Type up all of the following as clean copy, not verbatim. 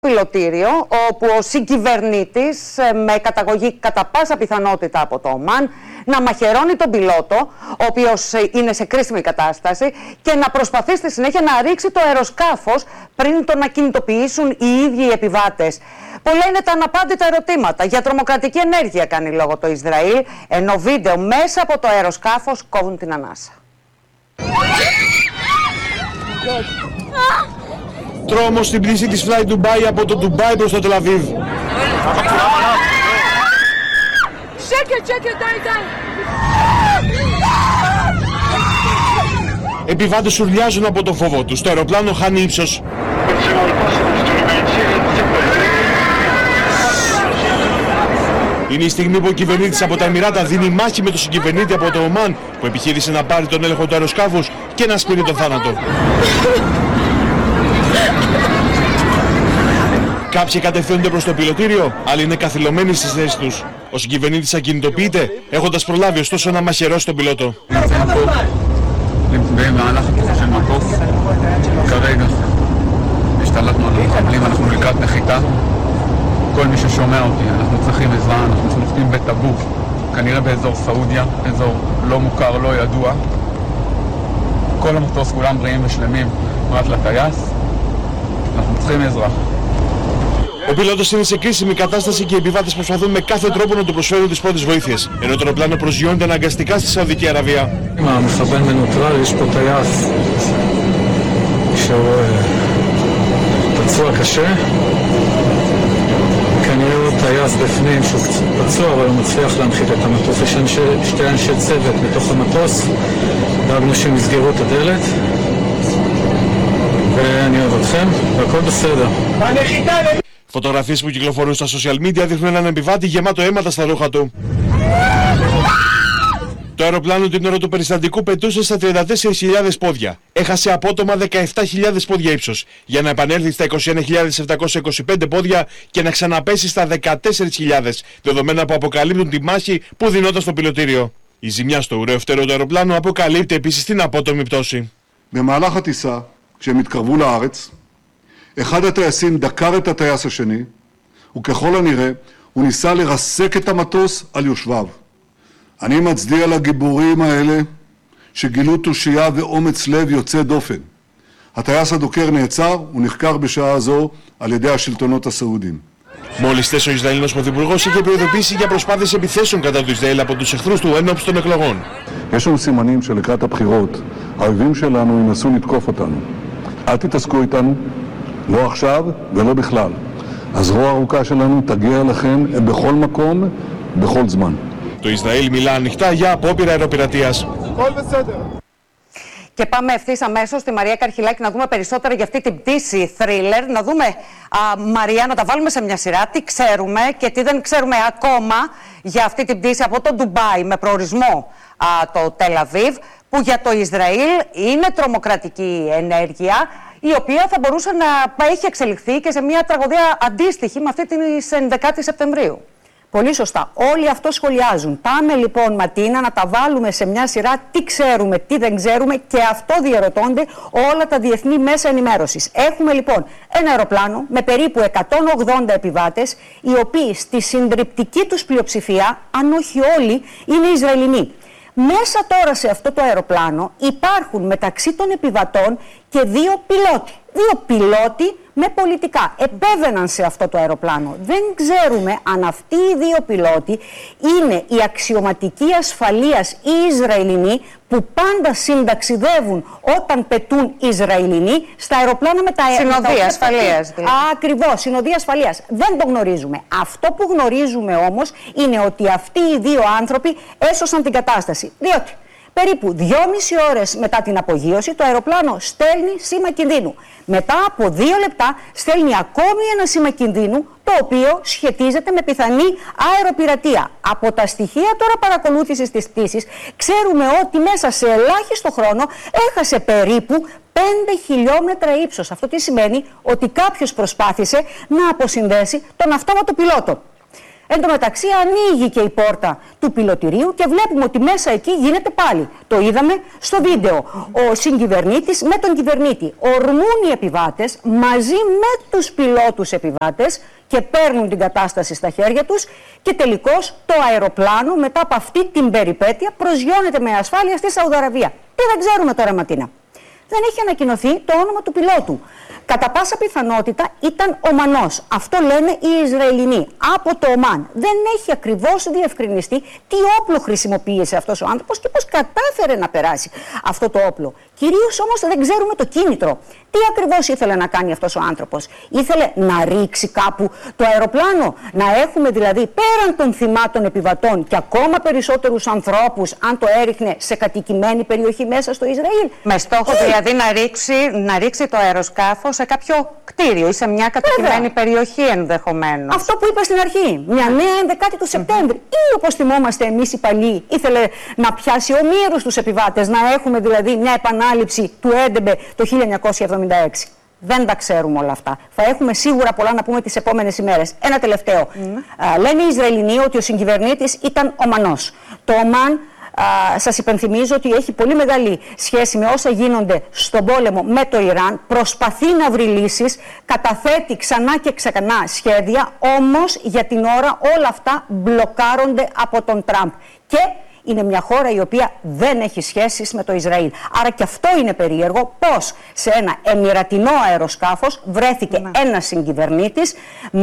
πιλωτήριο, όπου ο συγκυβερνήτης με καταγωγή κατά πάσα πιθανότητα από το Ομάν να μαχαιρώνει τον πιλότο, ο οποίος είναι σε κρίσιμη κατάσταση, και να προσπαθεί στη συνέχεια να ρίξει το αεροσκάφος πριν το να κινητοποιήσουν οι ίδιοι οι επιβάτες. Πολλά είναι τα αναπάντητα ερωτήματα. Για τρομοκρατική ενέργεια κάνει λόγο το Ισραήλ, ενώ βίντεο μέσα από το αεροσκάφος κόβουν την ανάσα. Τρόμος στην πτήση της Fly Dubai από το Ντουμπάι προς το Τελαβίβ. Επιβάτες ουρλιάζουν από το φόβο τους. Το αεροπλάνο χάνει ύψος. Είναι η στιγμή που ο κυβερνήτης από τα Εμιράτα δίνει μάχη με τον συγκυβερνήτη από το Ομάν, που επιχείρησε να πάρει τον έλεγχο του αεροσκάφους και να σπείρει τον θάνατο. Κάποιοι κατευθύνονται προς το πιλωτήριο, άλλοι είναι καθυλωμένοι στις θέσεις τους. Ο συγκυβερνήτης ακινητοποιείται, έχοντας προλάβει ωστόσο να μαχαιρώσει τον πιλότο. כל מי ששומע אותי, אנחנו צריכים עזרה, אנחנו נוחתים בטבוך, כנראה באזור סעודיה, אזור לא מוכר, לא ידוע. כל המטוס כולם בריאים ושלמים, פרט לטייס, אנחנו צריכים עזרה. Ο πιλότος είναι σε κρίσιμη κατάσταση και οι επιβάτες προσπαθούν με κάθε τρόπο να του προσφέρουν τις πρώτες βοήθειες, ενώ το αεροπλάνο προσγειώνεται αναγκαστικά στη Σαουδική Αραβία. המכוון מנוטרל, יש פה טייס שהוא פצוע קשה. כנראה הוא טייס בפנים שהוא פצוע, אבל הוא מצליח להנחית את המטוס. יש שתי אנשי צוות בתוך המטוס, דאגנו שהם יסגרו את הדלת, ואני אוהב אתכם, והכל בסדר. Φωτογραφίες που κυκλοφορούν στα social media δείχνουν έναν επιβάτη γεμάτο αίματα στα ρούχα του. Το αεροπλάνο την ώρα του περιστατικού πετούσε στα 34.000 πόδια. Έχασε απότομα 17.000 πόδια ύψος, για να επανέλθει στα 21.725 πόδια και να ξαναπέσει στα 14.000, δεδομένα που αποκαλύπτουν τη μάχη που δινόταν στο πιλωτήριο. Η ζημιά στο ουραιοφτερό του αεροπλάνου αποκαλύπτει επίσης την απότομη πτώση. במהלך הטיסה, כשהם התקרבו לארץ, אחד הטייסים דקר את הטייס השני, וככל הנראה הוא ניסה לרסק את המטוס על יושביו. אני מצדיע לגיבורים האלה שגילו תושייה ואומץ לב יוצא דופן. הטייס הדוקר נעצר ונחקר בשעה זו על ידי השלטונות הסעודיים. Μόλις θέσει ο Ισραηλινός Πρωθυπουργός είχε προειδοποιήσει για προσπάθειες επιθέσεων κατά του Ισραήλ από τους εχθρούς του ενόψει των εκλογών. יש לנו סימנים שלקראת הבחירות האויבים שלנו ינסו לתקוף אותנו. אל תתעסקו איתנו, לא עכשיו ולא בכלל. הזרוע הארוכה שלנו תגיע אליכם בכל מקום, בכל זמן. Το Ισραήλ μιλά ανοιχτά για απόπειρα αεροπειρατείας. Και πάμε ευθύς αμέσως στη Μαρία Καρχιλάκη να δούμε περισσότερα για αυτή την πτήση thriller. Να δούμε, Μαρία, να τα βάλουμε σε μια σειρά. Τι ξέρουμε και τι δεν ξέρουμε ακόμα για αυτή την πτήση από το Ντουμπάι με προορισμό το Τελαβίβ, που για το Ισραήλ είναι τρομοκρατική ενέργεια, η οποία θα μπορούσε να έχει εξελιχθεί και σε μια τραγωδία αντίστοιχη με αυτή της 11η Σεπτεμβρίου. Πολύ σωστά. Όλοι αυτό σχολιάζουν. Πάμε λοιπόν, Ματίνα, να τα βάλουμε σε μια σειρά τι ξέρουμε, τι δεν ξέρουμε, και αυτό διερωτώνται όλα τα διεθνή μέσα ενημέρωσης. Έχουμε λοιπόν ένα αεροπλάνο με περίπου 180 επιβάτες, οι οποίοι στη συντριπτική τους πλειοψηφία, αν όχι όλοι, είναι Ισραηλινοί. Μέσα τώρα σε αυτό το αεροπλάνο υπάρχουν μεταξύ των επιβατών και δύο πιλότοι. Δύο πιλότοι με πολιτικά. Επέβαιναν σε αυτό το αεροπλάνο. Δεν ξέρουμε αν αυτοί οι δύο πιλότοι είναι οι αξιωματικοί ασφαλείας οι Ισραηλινοί, που πάντα συνταξιδεύουν όταν πετούν Ισραηλινοί στα αεροπλάνα με τα συνοδεία ασφαλείας. Ακριβώς, συνοδεία ασφαλείας. Δεν το γνωρίζουμε. Αυτό που γνωρίζουμε όμως είναι ότι αυτοί οι δύο άνθρωποι έσωσαν την κατάσταση. Διότι περίπου 2,5 ώρες μετά την απογείωση το αεροπλάνο στέλνει σήμα κινδύνου. Μετά από 2 λεπτά στέλνει ακόμη ένα σήμα κινδύνου, το οποίο σχετίζεται με πιθανή αεροπειρατεία. Από τα στοιχεία τώρα παρακολούθησης της πτήσης ξέρουμε ότι μέσα σε ελάχιστο χρόνο έχασε περίπου 5 χιλιόμετρα ύψος. Αυτό τι σημαίνει? Ότι κάποιος προσπάθησε να αποσυνδέσει τον αυτόματο πιλότο. Εν τω μεταξύ ανοίγει και η πόρτα του πιλωτηρίου και βλέπουμε ότι μέσα εκεί γίνεται πάλι. Το είδαμε στο βίντεο. Ο συγκυβερνήτης με τον κυβερνήτη ορμούν οι επιβάτες μαζί με τους πιλότους επιβάτες και παίρνουν την κατάσταση στα χέρια τους και τελικώς το αεροπλάνο μετά από αυτή την περιπέτεια προσγειώνεται με ασφάλεια στη Σαουδαραβία. Τι δεν ξέρουμε τώρα, Ματίνα? Δεν έχει ανακοινωθεί το όνομα του πιλότου. Κατά πάσα πιθανότητα ήταν Ομανός. Αυτό λένε οι Ισραηλινοί από το Ομάν. Δεν έχει ακριβώς διευκρινιστεί τι όπλο χρησιμοποίησε αυτός ο άνθρωπος και πώς κατάφερε να περάσει αυτό το όπλο. Κυρίως όμως δεν ξέρουμε το κίνητρο. Τι ακριβώς ήθελε να κάνει αυτός ο άνθρωπος? Ήθελε να ρίξει κάπου το αεροπλάνο? Να έχουμε δηλαδή πέραν των θυμάτων επιβατών και ακόμα περισσότερους ανθρώπους αν το έριχνε σε κατοικημένη περιοχή μέσα στο Ισραήλ? Με στόχο δηλαδή να ρίξει το αεροσκάφο σε κάποιο κτίριο ή σε μια κατοικημένη περιοχή ενδεχομένως. Αυτό που είπα στην αρχή, μια νέα 11η του Σεπτέμβρη. Ή όπως θυμόμαστε εμείς οι παλιοί, ήθελε να πιάσει ομήρους τους επιβάτες, να έχουμε δηλαδή μια επανάληψη του Έντεμπε το 1976. Δεν τα ξέρουμε όλα αυτά. Θα έχουμε σίγουρα πολλά να πούμε τις επόμενες ημέρες. Ένα τελευταίο. Λένε οι Ισραηλινοί ότι ο συγκυβερνήτης ήταν Ομανός. Το Ομάν, σας υπενθυμίζω ότι έχει πολύ μεγάλη σχέση με όσα γίνονται στον πόλεμο με το Ιράν, προσπαθεί να βρει λύσεις, καταθέτει ξανά και ξανά σχέδια, όμως για την ώρα όλα αυτά μπλοκάρονται από τον Τραμπ. Και είναι μια χώρα η οποία δεν έχει σχέσεις με το Ισραήλ. Άρα και αυτό είναι περίεργο, πώς σε ένα εμιρατινό αεροσκάφος βρέθηκε ένας συγκυβερνήτης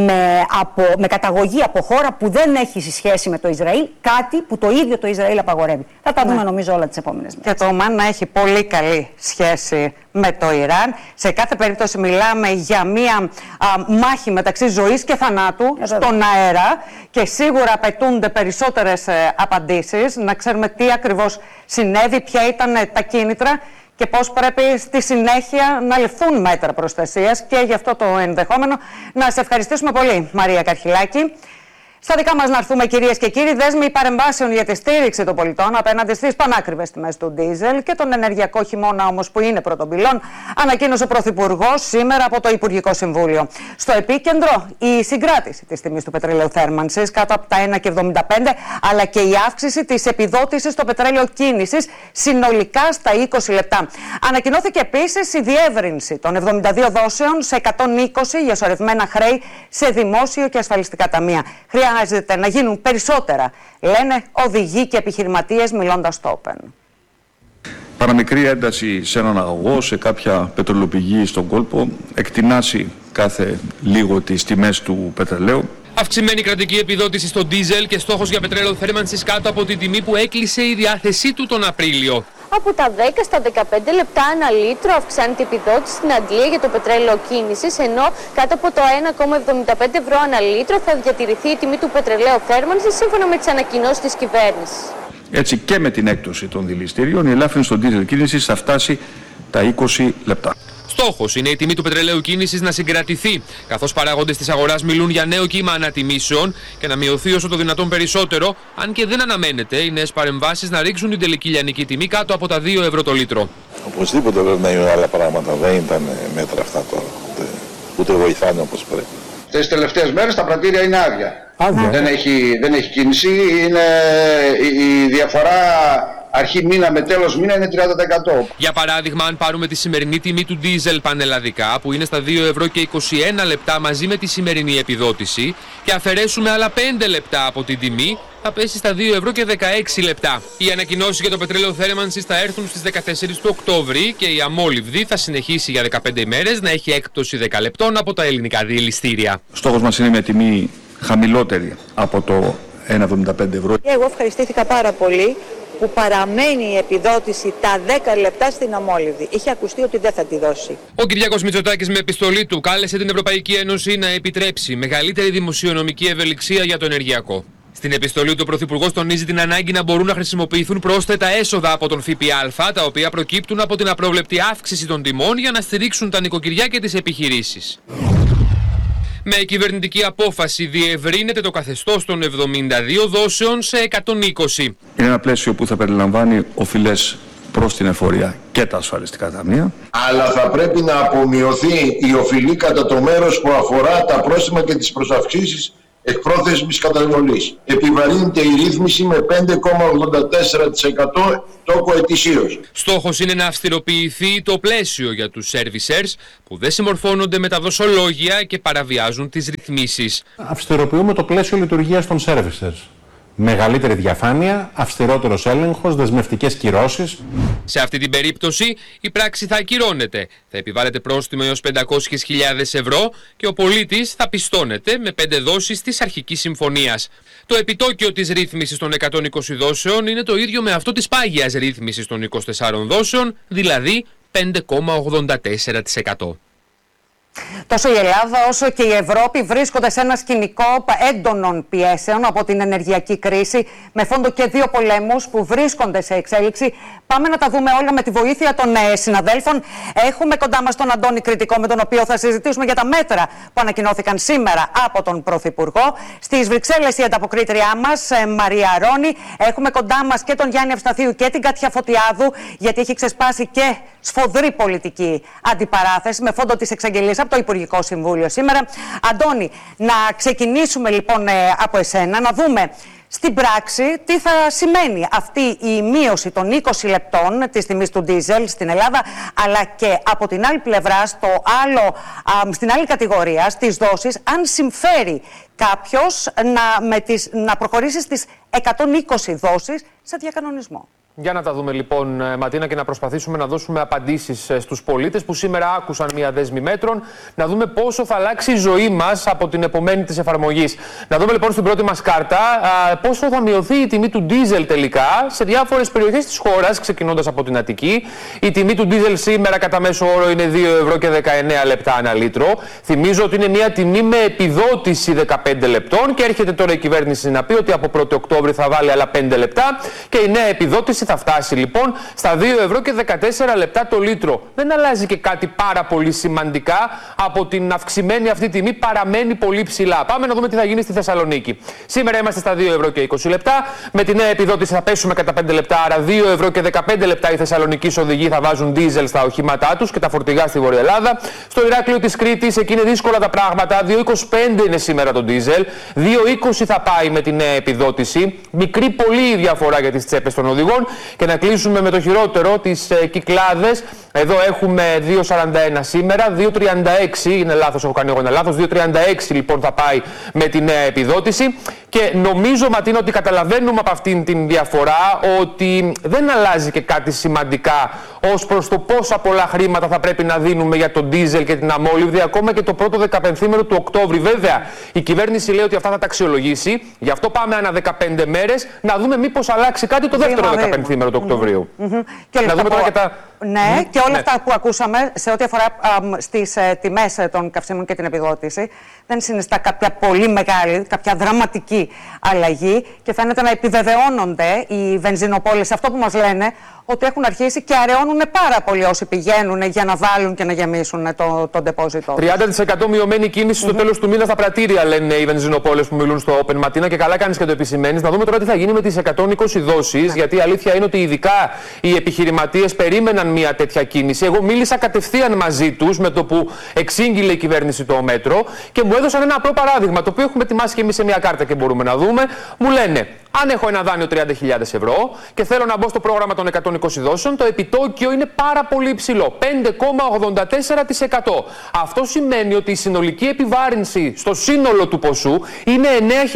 με καταγωγή από χώρα που δεν έχει σχέση με το Ισραήλ, κάτι που το ίδιο το Ισραήλ απαγορεύει. Θα τα δούμε νομίζω όλα τις επόμενες μέρες. Και το Ομάν να έχει πολύ καλή σχέση με το Ιράν. Σε κάθε περίπτωση μιλάμε για μία μάχη μεταξύ ζωής και θανάτου στον αέρα και σίγουρα απαιτούνται περισσότερες απαντήσεις, να ξέρουμε τι ακριβώς συνέβη, ποια ήταν τα κίνητρα και πώς πρέπει στη συνέχεια να ληφθούν μέτρα προστασίας και γι' αυτό το ενδεχόμενο. Να σε ευχαριστήσουμε πολύ, Μαρία Καρχιλάκη. Στα δικά μας να έρθουμε, κυρίες και κύριοι, δέσμοι παρεμβάσεων για τη στήριξη των πολιτών απέναντι στις πανάκριβες τιμές του ντίζελ και τον ενεργειακό χειμώνα όμως που είναι πρωτοπυλών, ανακοίνωσε ο Πρωθυπουργός σήμερα από το Υπουργικό Συμβούλιο. Στο επίκεντρο η συγκράτηση της τιμής του πετρελαίου θέρμανσης κάτω από τα 1,75, αλλά και η αύξηση της επιδότησης στο πετρέλαιο κίνησης συνολικά στα 20 λεπτά. Ανακοινώθηκε επίσης η διεύρυνση των 72 δόσεων σε 120 για σωρευμένα χρέη σε δημόσιο και ασφαλιστικά ταμεία. Χρειάζεται να γίνουν περισσότερα, λένε οδηγοί και επιχειρηματίες μιλώντας στο Open. Παραμικρή ένταση σε έναν αγωγό, σε κάποια πετρελοπηγή στον κόλπο, εκτινάσει κάθε λίγο τις τιμές του πετρελαίου. Αυξημένη κρατική επιδότηση στο ντίζελ και στόχος για πετρέλαιο θέρμανσης κάτω από την τιμή που έκλεισε η διάθεσή του τον Απρίλιο. Από τα 10 στα 15 λεπτά ανά λίτρο αυξάνεται η επιδότηση στην Αγγλία για το πετρέλαιο κίνησης, ενώ κάτω από το 1,75 ευρώ ανά λίτρο θα διατηρηθεί η τιμή του πετρελαίου θέρμανσης σύμφωνα με τις ανακοινώσεις της κυβέρνησης. Έτσι και με την έκπτωση των δηληστηρίων, η ελάφρυνση στον ντίζελ κίνησης θα φτάσει τα 20 λεπτά. Στόχος είναι η τιμή του πετρελαίου κίνησης να συγκρατηθεί, καθώς παράγοντες της αγοράς μιλούν για νέο κύμα ανατιμήσεων και να μειωθεί όσο το δυνατόν περισσότερο, αν και δεν αναμένεται οι νέες παρεμβάσεις να ρίξουν την τελική λιανική τιμή κάτω από τα 2 ευρώ το λίτρο. Οπωσδήποτε πρέπει να είναι άλλα πράγματα, δεν ήταν μέτρα αυτά τώρα, ούτε βοηθάνε όπως πρέπει. Τις τελευταίες μέρες τα πρατήρια είναι άδεια. Δεν έχει κίνηση, η διαφορά αρχή μήνα με τέλος μήνα είναι 30%. Για παράδειγμα, αν πάρουμε τη σημερινή τιμή του ντίζελ πανελλαδικά, που είναι στα 2 ευρώ και 21 λεπτά μαζί με τη σημερινή επιδότηση, και αφαιρέσουμε άλλα 5 λεπτά από την τιμή, θα πέσει στα 2 ευρώ και 16 λεπτά. Οι ανακοινώσεις για το πετρέλαιο θέρμανσης θα έρθουν στις 14 του Οκτώβρη και η αμόλυβδη θα συνεχίσει για 15 ημέρες να έχει έκπτωση 10 λεπτών από τα ελληνικά διελιστήρια. Στόχος μας είναι μια τιμή χαμηλότερη από το 1,75 ευρώ. Εγώ ευχαριστήθηκα πάρα πολύ που παραμένει η επιδότηση τα 10 λεπτά στην αμόλυβδη. Είχε ακουστεί ότι δεν θα τη δώσει. Ο Κυριάκος Μητσοτάκης με επιστολή του κάλεσε την Ευρωπαϊκή Ένωση να επιτρέψει μεγαλύτερη δημοσιονομική ευελιξία για το ενεργειακό. Στην επιστολή του, ο Πρωθυπουργός τονίζει την ανάγκη να μπορούν να χρησιμοποιηθούν πρόσθετα έσοδα από τον ΦΠΑ, τα οποία προκύπτουν από την απρόβλεπτη αύξηση των τιμών για να στηρίξουν τα νοικοκυριά και τις επιχειρήσεις. Με κυβερνητική απόφαση διευρύνεται το καθεστώς των 72 δόσεων σε 120. Είναι ένα πλαίσιο που θα περιλαμβάνει οφειλές προς την εφορία και τα ασφαλιστικά ταμεία. Αλλά θα πρέπει να απομειωθεί η οφειλή κατά το μέρος που αφορά τα πρόστιμα και τις προσαυξήσεις εκπρόθεσμης καταβολής. Επιβαρύνεται η ρύθμιση με 5,84% τόκο ετησίως. Στόχος είναι να αυστηροποιηθεί το πλαίσιο για τους servicers που δεν συμμορφώνονται με τα δοσολόγια και παραβιάζουν τις ρυθμίσεις. Αυστηροποιούμε το πλαίσιο λειτουργίας των servicers. Μεγαλύτερη διαφάνεια, αυστηρότερος έλεγχος, δεσμευτικές κυρώσεις. Σε αυτή την περίπτωση η πράξη θα ακυρώνεται. Θα επιβάλλεται πρόστιμο έως 500.000 ευρώ και ο πολίτης θα πιστώνεται με 5 δόσεις της αρχικής συμφωνίας. Το επιτόκιο της ρύθμισης των 120 δόσεων είναι το ίδιο με αυτό της πάγιας ρύθμισης των 24 δόσεων, δηλαδή 5,84%. Τόσο η Ελλάδα όσο και η Ευρώπη βρίσκονται σε ένα σκηνικό έντονων πιέσεων από την ενεργειακή κρίση, με φόντο και 2 πολέμους που βρίσκονται σε εξέλιξη. Πάμε να τα δούμε όλα με τη βοήθεια των συναδέλφων. Έχουμε κοντά μας τον Αντώνη Κρητικό, με τον οποίο θα συζητήσουμε για τα μέτρα που ανακοινώθηκαν σήμερα από τον Πρωθυπουργό. Στις Βρυξέλλες η ανταποκρίτριά μας, Μαρία Ρόνη. Έχουμε κοντά μας και τον Γιάννη Ευσταθίου και την Κάτια Φωτιάδου, γιατί έχει ξεσπάσει και σφοδρή πολιτική αντιπαράθεση με φόντο τις εξαγγελίες από το Υπουργικό Συμβούλιο σήμερα. Αντώνη, να ξεκινήσουμε λοιπόν από εσένα, να δούμε στην πράξη τι θα σημαίνει αυτή η μείωση των 20 λεπτών της τιμής του ντίζελ στην Ελλάδα, αλλά και από την άλλη πλευρά, στην άλλη κατηγορία, στις δόσεις, αν συμφέρει κάποιος να προχωρήσει στις 120 δόσεις σε διακανονισμό. Για να τα δούμε λοιπόν, Ματίνα, και να προσπαθήσουμε να δώσουμε απαντήσεις στους πολίτες που σήμερα άκουσαν μία δέσμη μέτρων, να δούμε πόσο θα αλλάξει η ζωή μας από την επομένη της εφαρμογής. Να δούμε λοιπόν στην πρώτη μας κάρτα πόσο θα μειωθεί η τιμή του ντίζελ τελικά σε διάφορες περιοχές της χώρας, ξεκινώντας από την Αττική. Η τιμή του ντίζελ σήμερα κατά μέσο όρο είναι 2,19 ευρώ ανά λίτρο. Θυμίζω ότι είναι μια τιμή με επιδότηση 15 λεπτών και έρχεται τώρα η κυβέρνηση να πει ότι από 1η Οκτώβρη θα βάλει άλλα 5 λεπτά και η νέα επιδότηση θα φτάσει λοιπόν στα 2,14 ευρώ το λίτρο. Δεν αλλάζει και κάτι πάρα πολύ σημαντικά από την αυξημένη αυτή τιμή, παραμένει πολύ ψηλά. Πάμε να δούμε τι θα γίνει στη Θεσσαλονίκη. Σήμερα είμαστε στα 2,20 ευρώ. Με τη νέα επιδότηση θα πέσουμε κατά 5 λεπτά, άρα 2,15 ευρώ οι Θεσσαλονικοί οδηγοί θα βάζουν ντίζελ στα οχήματά τους και τα φορτηγά στη Βόρεια Ελλάδα. Στο Ηράκλειο της Κρήτης εκεί είναι δύσκολα τα πράγματα. 2,25 είναι σήμερα το ντίζελ. 2,20 θα πάει με τη νέα επιδότηση. Μικρή πολύ η διαφορά για τις τσέπες των οδηγών. Και να κλείσουμε με το χειρότερο, τις Κυκλάδες. Εδώ έχουμε 2,41 σήμερα, 2,36 είναι λάθος, έχω κάνει εγώ ένα λάθος. 2,36 λοιπόν θα πάει με τη νέα επιδότηση. Και νομίζω, Ματίνα, ότι καταλαβαίνουμε από αυτήν την διαφορά ότι δεν αλλάζει και κάτι σημαντικά ως προς το πόσα πολλά χρήματα θα πρέπει να δίνουμε για τον ντίζελ και την αμόλυβδη, ακόμα και το πρώτο 15ήμερο του Οκτώβρη. Βέβαια, η κυβέρνηση λέει ότι αυτά θα τα αξιολογήσει, γι' αυτό πάμε ανά 15 μέρες να δούμε μήπως αλλάξει κάτι το δεύτερο 15ήμερο του Οκτωβρίου. Και να δούμε τώρα και τα... Ναι, και όλα αυτά που ακούσαμε σε ό,τι αφορά στις τιμές των καυσίμων και την επιδότηση, δεν συνιστά κάποια πολύ μεγάλη, κάποια δραματική αλλαγή και φαίνεται να επιβεβαιώνονται οι βενζινοπόλες αυτό που μας λένε, ότι έχουν αρχίσει και αραιώνουν πάρα πολύ όσοι πηγαίνουν για να βάλουν και να γεμίσουν το ντεπόζιτο. 30% μειωμένη κίνηση στο τέλος του μήνα στα πρατήρια, λένε οι βενζινοπόλες που μιλούν στο Open, Ματίνα, και καλά κάνεις και το επισημαίνεις. Να δούμε τώρα τι θα γίνει με τις 120 δόσεις, γιατί η αλήθεια είναι ότι ειδικά οι επιχειρηματίες περίμεναν μια τέτοια κίνηση. Εγώ μίλησα κατευθείαν μαζί τους με το που εξήγηλε η κυβέρνηση το μέτρο και μου έδωσαν ένα απλό παράδειγμα, το οποίο έχουμε ετοιμάσει και εμείς σε μια κάρτα και μπορούμε να δούμε. Μου λένε, αν έχω ένα δάνειο 30.000 ευρώ και θέλω να μπω στο πρόγραμμα των 120 δόσεων, το επιτόκιο είναι πάρα πολύ υψηλό, 5,84%. Αυτό σημαίνει ότι η συνολική επιβάρυνση στο σύνολο του ποσού είναι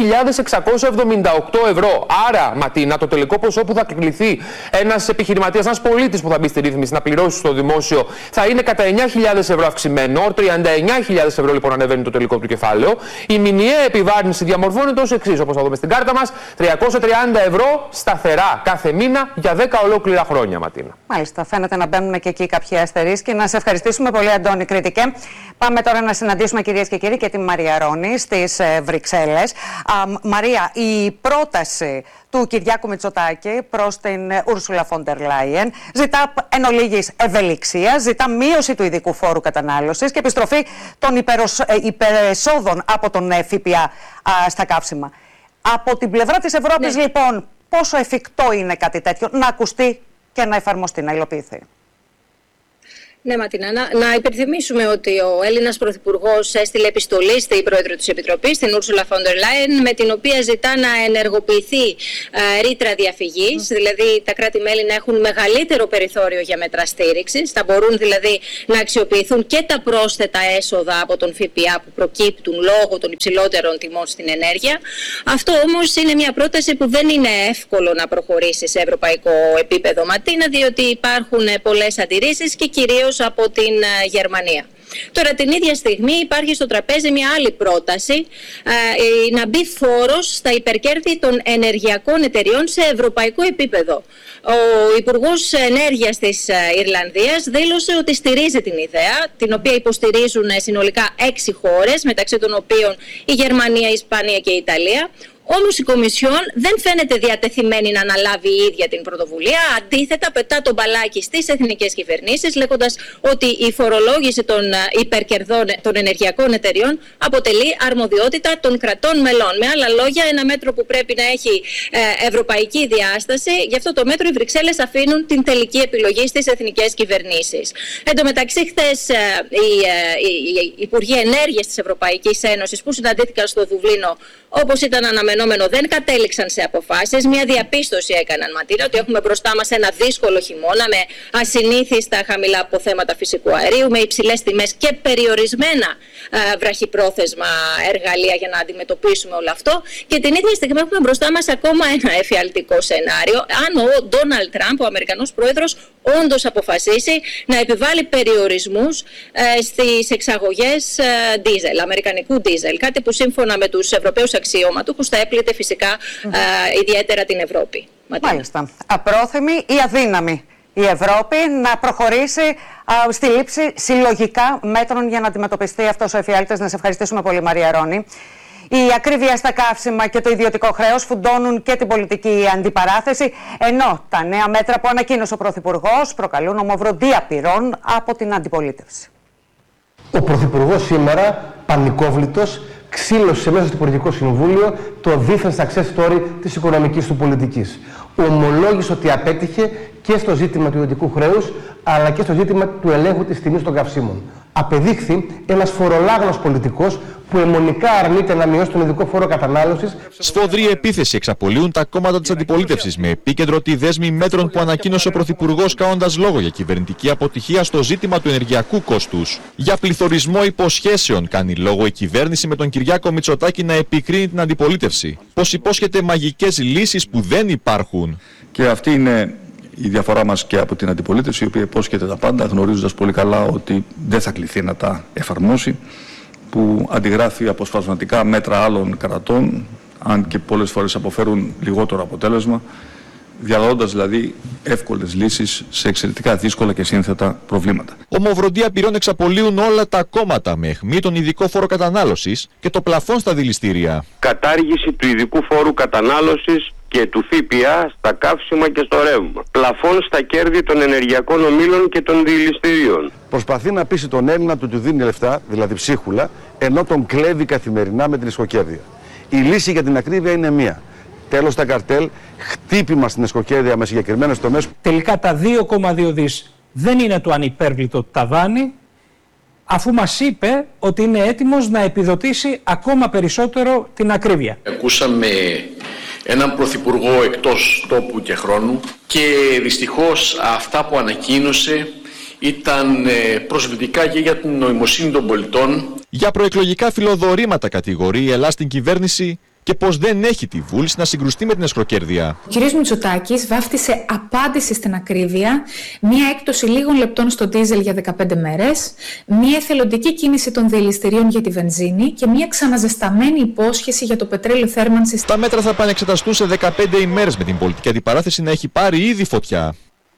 9.678 ευρώ. Άρα, Ματίνα, το τελικό ποσό που θα κληθεί ένας επιχειρηματίας, ένας πολίτης που θα μπει στη ρύθμιση να πληρώσει στο δημόσιο, θα είναι κατά 9.000 ευρώ αυξημένο. 39.000 ευρώ λοιπόν ανεβαίνει το τελικό του κεφάλαιο. Η μηνιαία επιβάρυνση διαμορφώνεται ως εξής, όπως θα δούμε στην κάρτα μας: 330 ευρώ σταθερά κάθε μήνα για 10 ολόκληρα χρόνια, Ματίνα. Μάλιστα, φαίνεται να μπαίνουν και εκεί κάποιοι αστερίσκοι. Να σε ευχαριστήσουμε πολύ, Αντώνη Κρητικέ. Πάμε τώρα να συναντήσουμε, κυρίες και κύριοι, και τη Μαρία Ρόνη στις Βρυξέλλες. Μαρία, η πρόταση του Κυριάκου Μητσοτάκη προς την Ούρσουλα Φον ντερ Λάιεν ζητά εν ολίγης ευελιξία, ζητά μείωση του ειδικού φόρου κατανάλωσης και επιστροφή των υπερεσόδων από τον ΦΠΑ στα καύσιμα. Από την πλευρά της Ευρώπης, λοιπόν, πόσο εφικτό είναι κάτι τέτοιο να ακουστεί και να εφαρμοστεί, να υλοποιηθεί? Ναι, Ματίνα, να υπενθυμίσουμε ότι ο Έλληνας Πρωθυπουργός έστειλε επιστολή στην Πρόεδρο της Επιτροπής, την Ursula von der Leyen, με την οποία ζητά να ενεργοποιηθεί ρήτρα διαφυγής, δηλαδή τα κράτη-μέλη να έχουν μεγαλύτερο περιθώριο για μέτρα στήριξης, θα μπορούν δηλαδή να αξιοποιηθούν και τα πρόσθετα έσοδα από τον ΦΠΑ που προκύπτουν λόγω των υψηλότερων τιμών στην ενέργεια. Αυτό όμως είναι μια πρόταση που δεν είναι εύκολο να προχωρήσει σε ευρωπαϊκό επίπεδο, Ματίνα, διότι υπάρχουν πολλές αντιρρήσεις και κυρίως από την Γερμανία. Τώρα την ίδια στιγμή υπάρχει στο τραπέζι μια άλλη πρόταση να μπει φόρος στα υπερκέρδη των ενεργειακών εταιριών σε ευρωπαϊκό επίπεδο. Ο Υπουργός Ενέργειας της Ιρλανδίας δήλωσε ότι στηρίζει την ιδέα, την οποία υποστηρίζουν συνολικά 6 χώρες, μεταξύ των οποίων η Γερμανία, η Ισπανία και η Ιταλία. Όμως η Κομισιόν δεν φαίνεται διατεθειμένη να αναλάβει η ίδια την πρωτοβουλία. Αντίθετα, πετά τον μπαλάκι στις εθνικές κυβερνήσεις, λέγοντας ότι η φορολόγηση των υπερκερδών των ενεργειακών εταιριών αποτελεί αρμοδιότητα των κρατών μελών. Με άλλα λόγια, ένα μέτρο που πρέπει να έχει ευρωπαϊκή διάσταση. Γι' αυτό το μέτρο οι Βρυξέλλες αφήνουν την τελική επιλογή στις εθνικές κυβερνήσεις. Εν τω μεταξύ, χθες οι Υπουργοί Ενέργειας της Ευρωπαϊκής Ένωσης που συναντήθηκαν στο Δουβλίνο, όπως ήταν αναμενόμενο, δεν κατέληξαν σε αποφάσεις. Μια διαπίστωση έκαναν, Ματίνα, ότι έχουμε μπροστά μας ένα δύσκολο χειμώνα με ασυνήθιστα χαμηλά αποθέματα φυσικού αερίου, με υψηλές τιμές και περιορισμένα βραχυπρόθεσμα εργαλεία για να αντιμετωπίσουμε όλο αυτό. Και την ίδια στιγμή έχουμε μπροστά μας ακόμα ένα εφιαλτικό σενάριο. Αν ο Ντόναλντ Τραμπ, ο Αμερικανός πρόεδρος, όντως αποφασίσει να επιβάλλει περιορισμούς στις εξαγωγές ντίζελ, αμερικανικού ντίζελ. Κάτι που σύμφωνα με τους Ευρωπαίους αξιωματούχους θα έπλητε φυσικά ιδιαίτερα την Ευρώπη. Μάλιστα. Απρόθυμη ή αδύναμη η Ευρώπη να προχωρήσει στη λήψη συλλογικά μέτρων για να αντιμετωπιστεί αυτός ο εφιάλτης. Να σε ευχαριστήσουμε πολύ, Μαρία Ronnie. Η ακρίβεια στα καύσιμα και το ιδιωτικό χρέος φουντώνουν και την πολιτική αντιπαράθεση, ενώ τα νέα μέτρα που ανακοίνωσε ο Πρωθυπουργός προκαλούν ομοβροντία πυρών από την αντιπολίτευση. Ο Πρωθυπουργός σήμερα, πανικόβλητος, ξύλωσε μέσα στο Υπουργικό Συμβούλιο το δίθεν success story της οικονομικής του πολιτικής. Ομολόγησε ότι απέτυχε και στο ζήτημα του ιδιωτικού χρέους, αλλά και στο ζήτημα του ελέγχου της τιμής των καυσίμων. Απεδείχθη ένας φορολάγνος πολιτικός που αιμονικά αρνείται να μειώσει τον ειδικό φόρο κατανάλωσης. Σφοδρή επίθεση εξαπολύουν τα κόμματα της αντιπολίτευσης, με επίκεντρο τη δέσμη μέτρων που ανακοίνωσε ο Πρωθυπουργός, κάνοντας λόγο για κυβερνητική αποτυχία στο ζήτημα του ενεργειακού κόστους. Για πληθωρισμό υποσχέσεων κάνει λόγο η κυβέρνηση, με τον Κυριάκο Μητσοτάκη να επικρίνει την αντιπολίτευση. Πως υπόσχεται μαγικές λύσεις που δεν υπάρχουν. Και αυτή είναι η διαφορά μας και από την αντιπολίτευση, η οποία υπόσχεται τα πάντα, γνωρίζοντας πολύ καλά ότι δεν θα κληθεί να τα εφαρμόσει, που αντιγράφει αποσπασματικά μέτρα άλλων κρατών, αν και πολλές φορές αποφέρουν λιγότερο αποτέλεσμα, διαλέγοντας δηλαδή εύκολες λύσεις σε εξαιρετικά δύσκολα και σύνθετα προβλήματα. Ομοβροντία πυρών εξαπολύουν όλα τα κόμματα, με αιχμή τον ειδικό φόρο κατανάλωσης και το πλαφόν στα δηληστήρια. Κατάργηση του ειδικού φόρου κατανάλωσης και του ΦΠΑ στα καύσιμα και στο ρεύμα. Πλαφόν στα κέρδη των ενεργειακών ομίλων και των δηληστηρίων. Προσπαθεί να πείσει τον Έλληνα του δίνει λεφτά, δηλαδή ψίχουλα, ενώ τον κλέβει καθημερινά με την ισκοκέρδεια. Η λύση για την ακρίβεια είναι μία. Τέλος τα καρτέλ, χτύπημα στην ισκοκέρδεια με συγκεκριμένες τομές. Τελικά τα 2,2 δις δεν είναι το ανυπέρβλητο ταβάνι, αφού μας είπε ότι είναι έτοιμος να επιδοτήσει ακόμα περισσότερο την ακρίβεια. Ακούσαμε έναν πρωθυπουργό εκτός τόπου και χρόνου και δυστυχώς αυτά που ανακοίνωσε ήταν προσβλητικά και για την νοημοσύνη των πολιτών. Για προεκλογικά φιλοδορήματα κατηγορεί η Ελλάδα στην κυβέρνηση και πως δεν έχει τη βούληση να συγκρουστεί με την εσχροκέρδεια. Ο κ. Μητσοτάκης βάφτισε απάντηση στην ακρίβεια, μία έκπτωση λίγων λεπτών στο ντίζελ για 15 μέρες, μία εθελοντική κίνηση των δηληστηρίων για τη βενζίνη και μία ξαναζεσταμένη υπόσχεση για το πετρέλαιο θέρμανσης. Τα μέτρα θα επανεξεταστούν σε 15 ημέρες, με την πολιτική αντιπαράθεση να έχει πάρει ήδη φωτιά.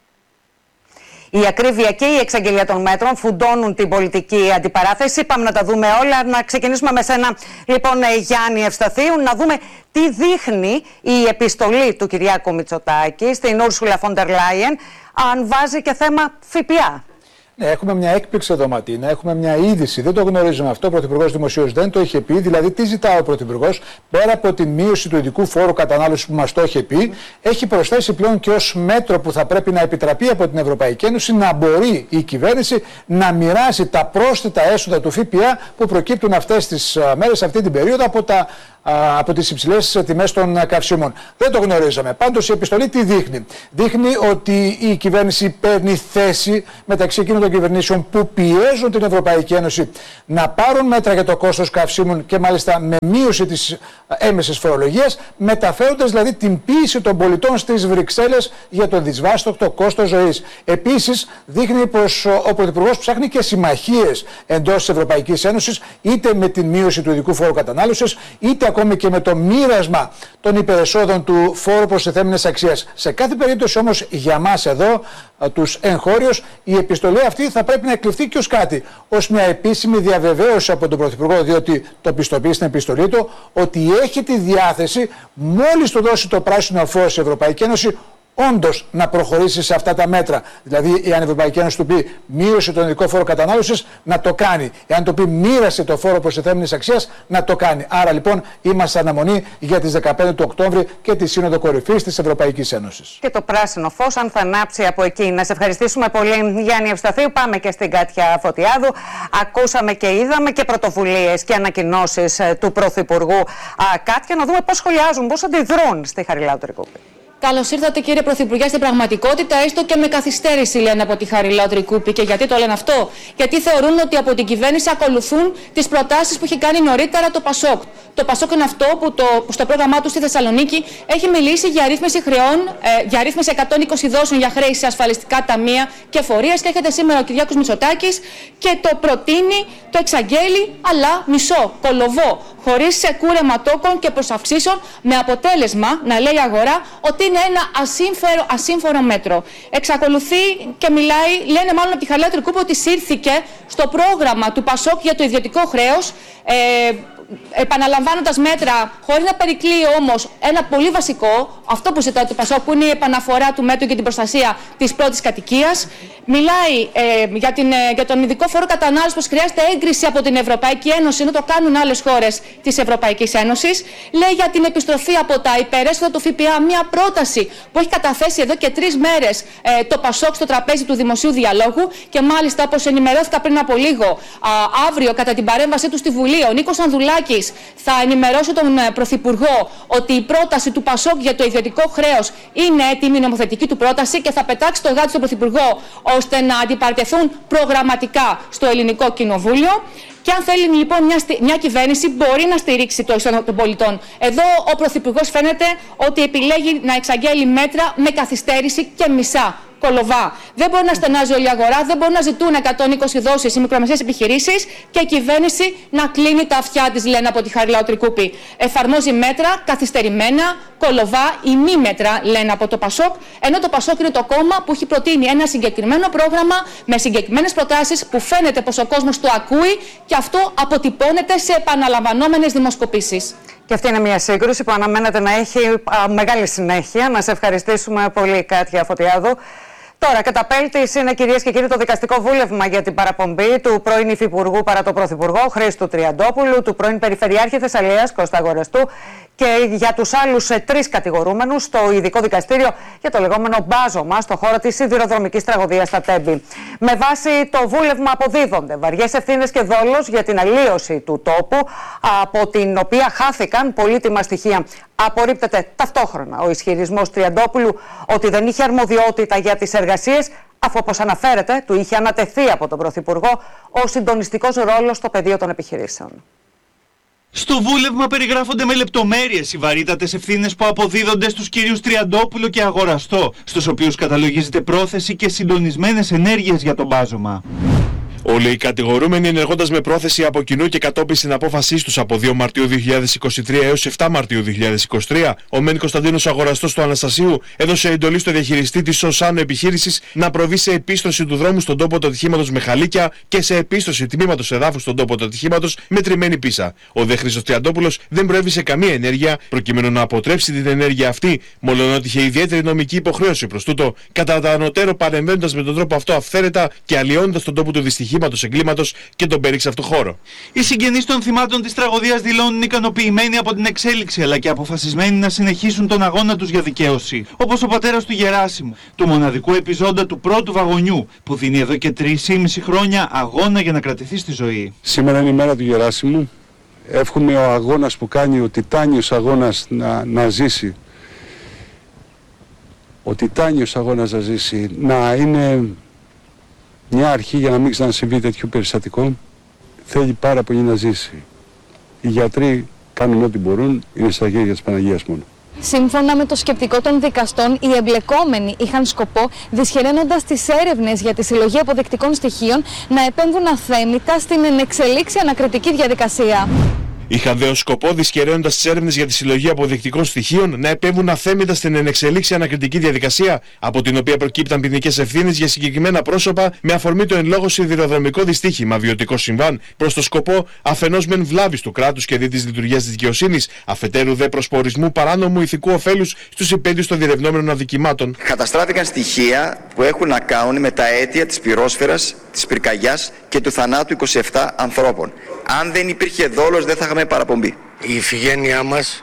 Η ακρίβεια και η εξαγγελία των μέτρων φουντώνουν την πολιτική αντιπαράθεση. Πάμε να τα δούμε όλα. Να ξεκινήσουμε με σένα, λοιπόν, Γιάννη Ευσταθίου, να δούμε τι δείχνει η επιστολή του Κυριάκου Μητσοτάκη στην Ursula von der Leyen, αν βάζει και θέμα ΦΠΑ. Ναι, έχουμε μια έκπληξη εδώ, Ματίνα, έχουμε μια είδηση. Δεν το γνωρίζουμε αυτό. Ο Πρωθυπουργός δημοσίως δεν το είχε πει. Δηλαδή, τι ζητάει ο Πρωθυπουργός, πέρα από την μείωση του ειδικού φόρου κατανάλωσης που μας το είχε πει, έχει προσθέσει πλέον και ως μέτρο που θα πρέπει να επιτραπεί από την Ευρωπαϊκή Ένωση να μπορεί η κυβέρνηση να μοιράσει τα πρόσθετα έσοδα του ΦΠΑ που προκύπτουν αυτές τις μέρες, αυτή την περίοδο, από τις υψηλές τιμές των καυσίμων. Δεν το γνωρίζαμε. Πάντως η επιστολή τι δείχνει? Δείχνει ότι η κυβέρνηση παίρνει θέση μεταξύ εκείνων των κυβερνήσεων που πιέζουν την Ευρωπαϊκή Ένωση να πάρουν μέτρα για το κόστος καυσίμων και μάλιστα με μείωση της έμεσης φορολογίας, μεταφέροντας δηλαδή την πίεση των πολιτών στις Βρυξέλλες για το δυσβάστοχτο κόστος ζωής. Επίσης δείχνει πως ο Πρωθυπουργός ψάχνει και συμμαχίες εντός της Ευρωπαϊκής Ένωσης, είτε με την μείωση του ειδικού φόρου κατανάλωσης, είτε ακόμη και με το μοίρασμα των υπερεσόδων του φόρου προστιθέμενης αξίας. Σε κάθε περίπτωση όμως για μας εδώ, τους εγχώριους, η επιστολή αυτή θα πρέπει να εκλειφθεί και ως κάτι, ως μια επίσημη διαβεβαίωση από τον Πρωθυπουργό, διότι το πιστοποιεί στην επιστολή του ότι έχει τη διάθεση, μόλις του δώσει το πράσινο φως η Ευρωπαϊκή Ένωση, όντως να προχωρήσει σε αυτά τα μέτρα. Δηλαδή, εάν η Ευρωπαϊκή Ένωση του πει μείωσε τον ειδικό φόρο κατανάλωσης, να το κάνει. Εάν το πει μοίρασε το φόρο προστιθέμενης αξίας, να το κάνει. Άρα λοιπόν είμαστε αναμονή για τις 15 του Οκτώβρη και τη Σύνοδο Κορυφής της Ευρωπαϊκής Ένωσης. Και το πράσινο φως, αν θα ανάψει από εκεί. Να σε ευχαριστήσουμε πολύ, Γιάννη Ευσταθίου. Πάμε και στην Κάτια Φωτιάδου. Ακούσαμε και είδαμε και πρωτοβουλίες και ανακοινώσεις του Πρωθυπουργού. Κάτια, να δούμε πώς σχολιάζουν, πώς αντιδρούν στη Χαριλάου Τρικούπη. Καλώς ήρθατε, κύριε Πρωθυπουργέ, στην πραγματικότητα, έστω και με καθυστέρηση, λένε από τη Χαριλάου Τρικούπη. Και γιατί το λένε αυτό? Γιατί θεωρούν ότι από την κυβέρνηση ακολουθούν τις προτάσεις που είχε κάνει νωρίτερα το ΠΑΣΟΚ. Το ΠΑΣΟΚ είναι αυτό που στο πρόγραμμά του στη Θεσσαλονίκη έχει μιλήσει για αρρύθμιση χρεών, για αρρύθμιση 120 δόσεων για χρέη σε ασφαλιστικά ταμεία και φορείες. Και έρχεται σήμερα ο Κυριάκος Μητσοτάκης και το προτείνει, το εξαγγέλει, αλλά μισό, κολοβό, χωρίς κούρεμα τόκων και προσαυξήσεων, με αποτέλεσμα να λέει η αγορά ότι είναι ένα ασύμφορο μέτρο. Εξακολουθεί και μιλάει, λένε μάλλον από τη Χαριλάου Τρικούπη, ότι σύρθηκε στο πρόγραμμα του ΠΑΣΟΚ για το ιδιωτικό χρέος, επαναλαμβάνοντας μέτρα, χωρίς να περικλείει όμως ένα πολύ βασικό, αυτό που ζητάει το ΠΑΣΟΚ, που είναι η επαναφορά του μέτρου για την προστασία της πρώτης κατοικίας. Μιλάει για τον ειδικό φόρο κατανάλωσης, πως χρειάζεται έγκριση από την Ευρωπαϊκή Ένωση, ενώ το κάνουν άλλες χώρες της Ευρωπαϊκής Ένωσης. Λέει για την επιστροφή από τα υπερέσοδα του ΦΠΑ, μια πρόταση που έχει καταθέσει εδώ και 3 μέρες το ΠΑΣΟΚ στο τραπέζι του δημοσίου διαλόγου. Και μάλιστα, όπως ενημερώθηκα πριν από λίγο, αύριο κατά την παρέμβασή του στη Βουλή, ο Νίκος Ανδρουλάκης θα ενημερώσει τον Πρωθυπουργό ότι η πρόταση του ΠΑΣΟΚ για το ιδιωτικό χρέος είναι έτοιμη, η νομοθετική του πρόταση, και θα πετάξει το γάτι στον Πρωθυπουργό ώστε να αντιπαρτεθούν προγραμματικά στο Ελληνικό Κοινοβούλιο. Και αν θέλει λοιπόν μια κυβέρνηση, μπορεί να στηρίξει το εισόδημα των πολιτών. Εδώ ο Πρωθυπουργός φαίνεται ότι επιλέγει να εξαγγέλει μέτρα με καθυστέρηση και μισά. Κολοβά. Δεν μπορεί να στενάζει όλη η αγορά, δεν μπορεί να ζητούν 120 δόσεις οι μικρομεσαίες επιχειρήσεις και η κυβέρνηση να κλείνει τα αυτιά της, λένε από τη Χαριλάου Τρικούπη. Εφαρμόζει μέτρα καθυστερημένα, κολοβά ή μη μέτρα, λένε από το ΠΑΣΟΚ, ενώ το ΠΑΣΟΚ είναι το κόμμα που έχει προτείνει ένα συγκεκριμένο πρόγραμμα με συγκεκριμένες προτάσεις που φαίνεται πως ο κόσμος το ακούει και αυτό αποτυπώνεται σε επαναλαμβανόμενες δημοσκοπήσεις. Και αυτή είναι μια σύγκρουση που αναμένεται να έχει μεγάλη συνέχεια. Να σε ευχαριστήσουμε πολύ, Κάτια Φωτιάδου. Τώρα, καταπέλτης είναι, κυρίες και κύριοι, το δικαστικό βούλευμα για την παραπομπή του πρώην Υφυπουργού παρά το Πρωθυπουργό Χρήστου Τριαντόπουλου, του πρώην Περιφερειάρχη Θεσσαλίας Κώστα Αγοραστού και για τους άλλους 3 κατηγορούμενους στο ειδικό δικαστήριο για το λεγόμενο μπάζωμα στο χώρο της σιδηροδρομικής τραγωδίας στα Τέμπη. Με βάση το βούλευμα αποδίδονται βαριές ευθύνες και δόλος για την αλλίωση του τόπου, από την οποία χάθηκαν πολύτιμα στοιχεία. Απορρίπτεται ταυτόχρονα ο ισχυρισμός Τριαντόπουλου ότι δεν είχε αρμοδιότητα για τις εργασίες, αφού, όπως αναφέρεται, του είχε ανατεθεί από τον Πρωθυπουργό ο συντονιστικός ρόλος στο πεδίο των επιχειρήσεων. Στο βούλευμα περιγράφονται με λεπτομέρειες οι βαρύτατες ευθύνες που αποδίδονται στους κυρίους Τριαντόπουλο και Αγοραστό, στους οποίους καταλογίζεται πρόθεση και συντονισμένες ενέργειες για τον μπάζωμα. Όλοι οι κατηγορούμενοι, ενεργώντας με πρόθεση από κοινού και κατόπιν στην απόφασή τους από 2 Μαρτίου 2023 έως 7 Μαρτίου 2023, ο Μεν Κωνσταντίνος, αγοραστός του Αναστασίου, έδωσε εντολή στο διαχειριστή της ΟΣΑΝΟ επιχείρησης να προβεί σε επίστρωση του δρόμου στον τόπο του ατυχήματος με χαλίκια και σε επίστρωση τμήματος εδάφους στον τόπο του ατυχήματος με τριμμένη πίσα. Ο δε Χρήστος Τριαντόπουλος δεν προέβη σε καμία ενέργεια προκειμένου να αποτρέψει την ενέργεια αυτή, μολονότι είχε ιδιαίτερη νομική υποχρέωση προς τούτο, κατά τα ανωτέρω παρεμβαίνοντας με τον τρόπο αυτό αυθαίρετα και αλλοιώνοντας τον τόπο του δυστυχήματος εγκλήματος και τον περίξαυτο χώρο. Οι συγγενείς των θυμάτων της τραγωδίας δηλώνουν ικανοποιημένοι από την εξέλιξη, αλλά και αποφασισμένοι να συνεχίσουν τον αγώνα τους για δικαίωση. Όπως ο πατέρας του Γεράσιμου, του μοναδικού επιζώντα του πρώτου βαγονιού, που δίνει εδώ και 3,5 χρόνια αγώνα για να κρατηθεί στη ζωή. Σήμερα είναι η μέρα του Γεράσιμου. Εύχομαι ο αγώνας που κάνει, ο τιτάνιος αγώνας να ζήσει. Ο τιτάνιος αγώνας να ζήσει, να είναι μια αρχή για να μην ξανασυμβεί τέτοιο περιστατικό. Θέλει πάρα πολύ να ζήσει. Οι γιατροί κάνουν ό,τι μπορούν, είναι στα χέρια της Παναγίας μόνο. Σύμφωνα με το σκεπτικό των δικαστών, οι εμπλεκόμενοι είχαν σκοπό, δυσχεραίνοντας τις έρευνες για τη συλλογή αποδεικτικών στοιχείων, να επέμβουν αθέμητα στην ενεξελίξη ανακριτική διαδικασία. Είχαν δε ως σκοπό, δυσχεραίνοντας τις έρευνες για τη συλλογή αποδεικτικών στοιχείων, να επέμβουν αθέμητα στην ενεξελίξη ανακριτική διαδικασία, από την οποία προκύπταν ποινικές ευθύνες για συγκεκριμένα πρόσωπα με αφορμή το εν λόγω σιδηροδρομικό δυστύχημα, βιωτικό συμβάν, προς το σκοπό αφενός μεν βλάβης του κράτους και δι της λειτουργίας της δικαιοσύνης, αφετέρου δε προσπορισμού παράνομου ηθικού ωφέλους στους υπέδειους των διερευνόμενων αδικημάτων. Καταστράφηκαν στοιχεία που έχουν να κάνουν με τα αίτια της πυρόσφαιρας, της πυρκαγιάς και του θανάτου 27 ανθρώπων. Αν δεν υπήρχε δόλος, δεν θα είχαμε παραπομπή. Η ηθιγένειά μας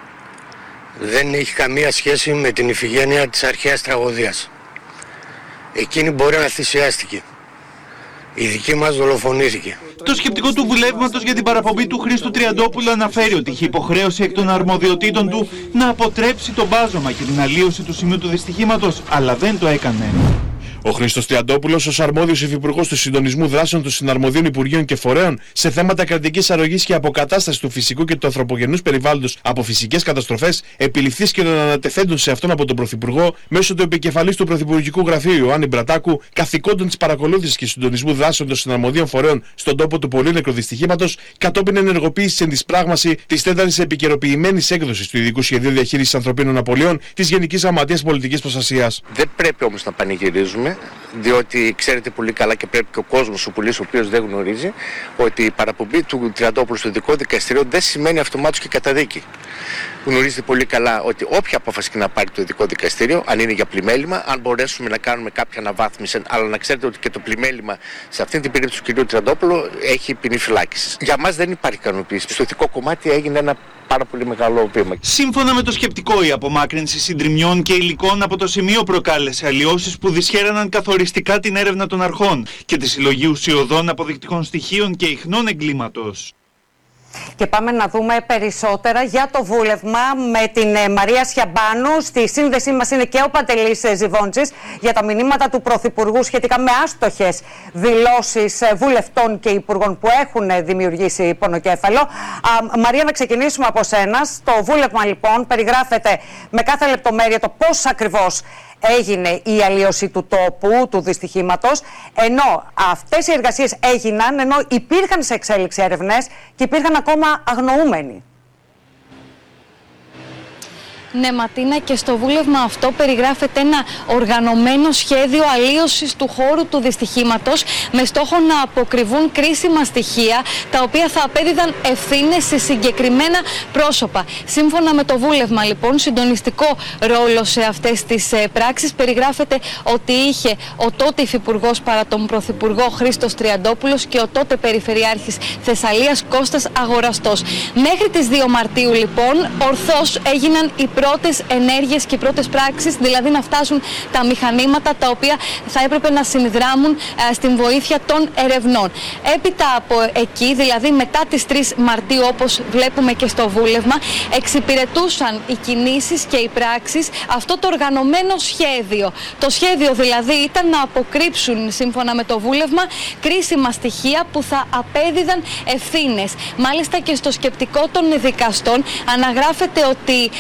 δεν έχει καμία σχέση με την ηθιγένεια της αρχαίας τραγωδίας. Εκείνη μπορεί να θυσιάστηκε. Η δική μας δολοφονήθηκε. Το σκεπτικό του βουλεύματος για την παραπομπή του Χρήστου Τριαντόπουλου αναφέρει ότι είχε υποχρέωση εκ των αρμοδιοτήτων του να αποτρέψει το μπάζωμα και την αλλίωση του σημείου του δυστυχήματος, αλλά δεν το έκανε. Ο Χρήστος Τριαντόπουλος, ως αρμόδιος υφυπουργός του συντονισμού δράσεων των συναρμοδίων Υπουργείων και Φορέων σε θέματα κρατικής αρρωγής και αποκατάστασης του φυσικού και του ανθρωπογενούς περιβάλλοντος από φυσικές καταστροφές, επιληφθείς και των ανατεθέντων σε αυτόν από τον Πρωθυπουργό, μέσω του επικεφαλής του Πρωθυπουργικού Γραφείου Ιωάννη Μπρατάκου, καθηκόντων της παρακολούθησης και συντονισμού δράσεων των συναρμοδίων φορέων στον τόπο του πολύνεκρου δυστυχήματος, κατόπιν ενεργοποίησης εν της πράγμαση της 4ης επικαιροποιημένης έκδοσης του Ειδικού Σχεδίου Διαχείρισης Ανθρωπίνων Απολειών της Γενικής Γραμματείας Πολιτικής Προστασίας. Δεν πρέπει όμως να πανηγυρίζουμε, διότι ξέρετε πολύ καλά και πρέπει και ο κόσμος ο πολίτης ο οποίος δεν γνωρίζει ότι η παραπομπή του Τριαντόπουλου στο Ειδικό Δικαστήριο δεν σημαίνει αυτομάτως και καταδίκη. Γνωρίζετε πολύ καλά ότι όποια απόφαση και να πάρει το Ειδικό Δικαστήριο, αν είναι για πλημέλημα, αν μπορέσουμε να κάνουμε κάποια αναβάθμιση, αλλά να ξέρετε ότι και το πλημέλημα σε αυτή την περίπτωση του κ. Τριαντόπουλου έχει ποινή φυλάκισης. Για μας δεν υπάρχει ικανοποίηση. Στο ηθικό κομμάτι έγινε ένα πάρα πολύ μεγάλο βήμα. Σύμφωνα με το σκεπτικό, η απομάκρυνση συντριμιών και υλικών από το σημείο προκάλεσε αλλοιώσεις που δυσχέραναν καθοριστικά την έρευνα των αρχών και τη συλλογή ουσιωδών αποδεικτικών στοιχείων και ιχνών εγκλήματος. Και πάμε να δούμε περισσότερα για το βούλευμα με την Μαρία Σιαμπάνου. Στη σύνδεσή μας είναι και ο Παντελής Ζιβόντζης για τα μηνύματα του Πρωθυπουργού σχετικά με άστοχες δηλώσεις βουλευτών και υπουργών που έχουν δημιουργήσει πονοκέφαλο. Μαρία, να ξεκινήσουμε από σένα. Στο βούλευμα λοιπόν περιγράφεται με κάθε λεπτομέρεια το πώς ακριβώς έγινε η αλλίωση του τόπου, του δυστυχήματος, ενώ αυτές οι εργασίες έγιναν, ενώ υπήρχαν σε εξέλιξη έρευνες και υπήρχαν ακόμα αγνοούμενοι. Ναι, Ματίνα, και στο βούλευμα αυτό περιγράφεται ένα οργανωμένο σχέδιο αλλίωσης του χώρου του δυστυχήματος με στόχο να αποκρυβούν κρίσιμα στοιχεία τα οποία θα απέδιδαν ευθύνες σε συγκεκριμένα πρόσωπα. Σύμφωνα με το βούλευμα, λοιπόν, συντονιστικό ρόλο σε αυτές τις πράξεις περιγράφεται ότι είχε ο τότε υφυπουργός παρά τον Πρωθυπουργό Χρήστος Τριαντόπουλος και ο τότε Περιφερειάρχης Θεσσαλίας Κώστας Αγοραστός. Μέχρι τις 2 Μαρτίου, λοιπόν, ορθώς έγιναν οι πρώτες ενέργειες και οι πρώτες πράξεις, δηλαδή να φτάσουν τα μηχανήματα τα οποία θα έπρεπε να συνδράμουν στην βοήθεια των ερευνών. Έπειτα από εκεί, δηλαδή μετά τις 3 Μαρτίου, όπως βλέπουμε και στο βούλευμα, εξυπηρετούσαν οι κινήσεις και οι πράξεις αυτό το οργανωμένο σχέδιο. Το σχέδιο δηλαδή ήταν να αποκρύψουν, σύμφωνα με το βούλευμα, κρίσιμα στοιχεία που θα απέδιδαν ευθύνες. Μάλιστα και στο σκεπτικό των δικαστών αναγράφεται ότι όλες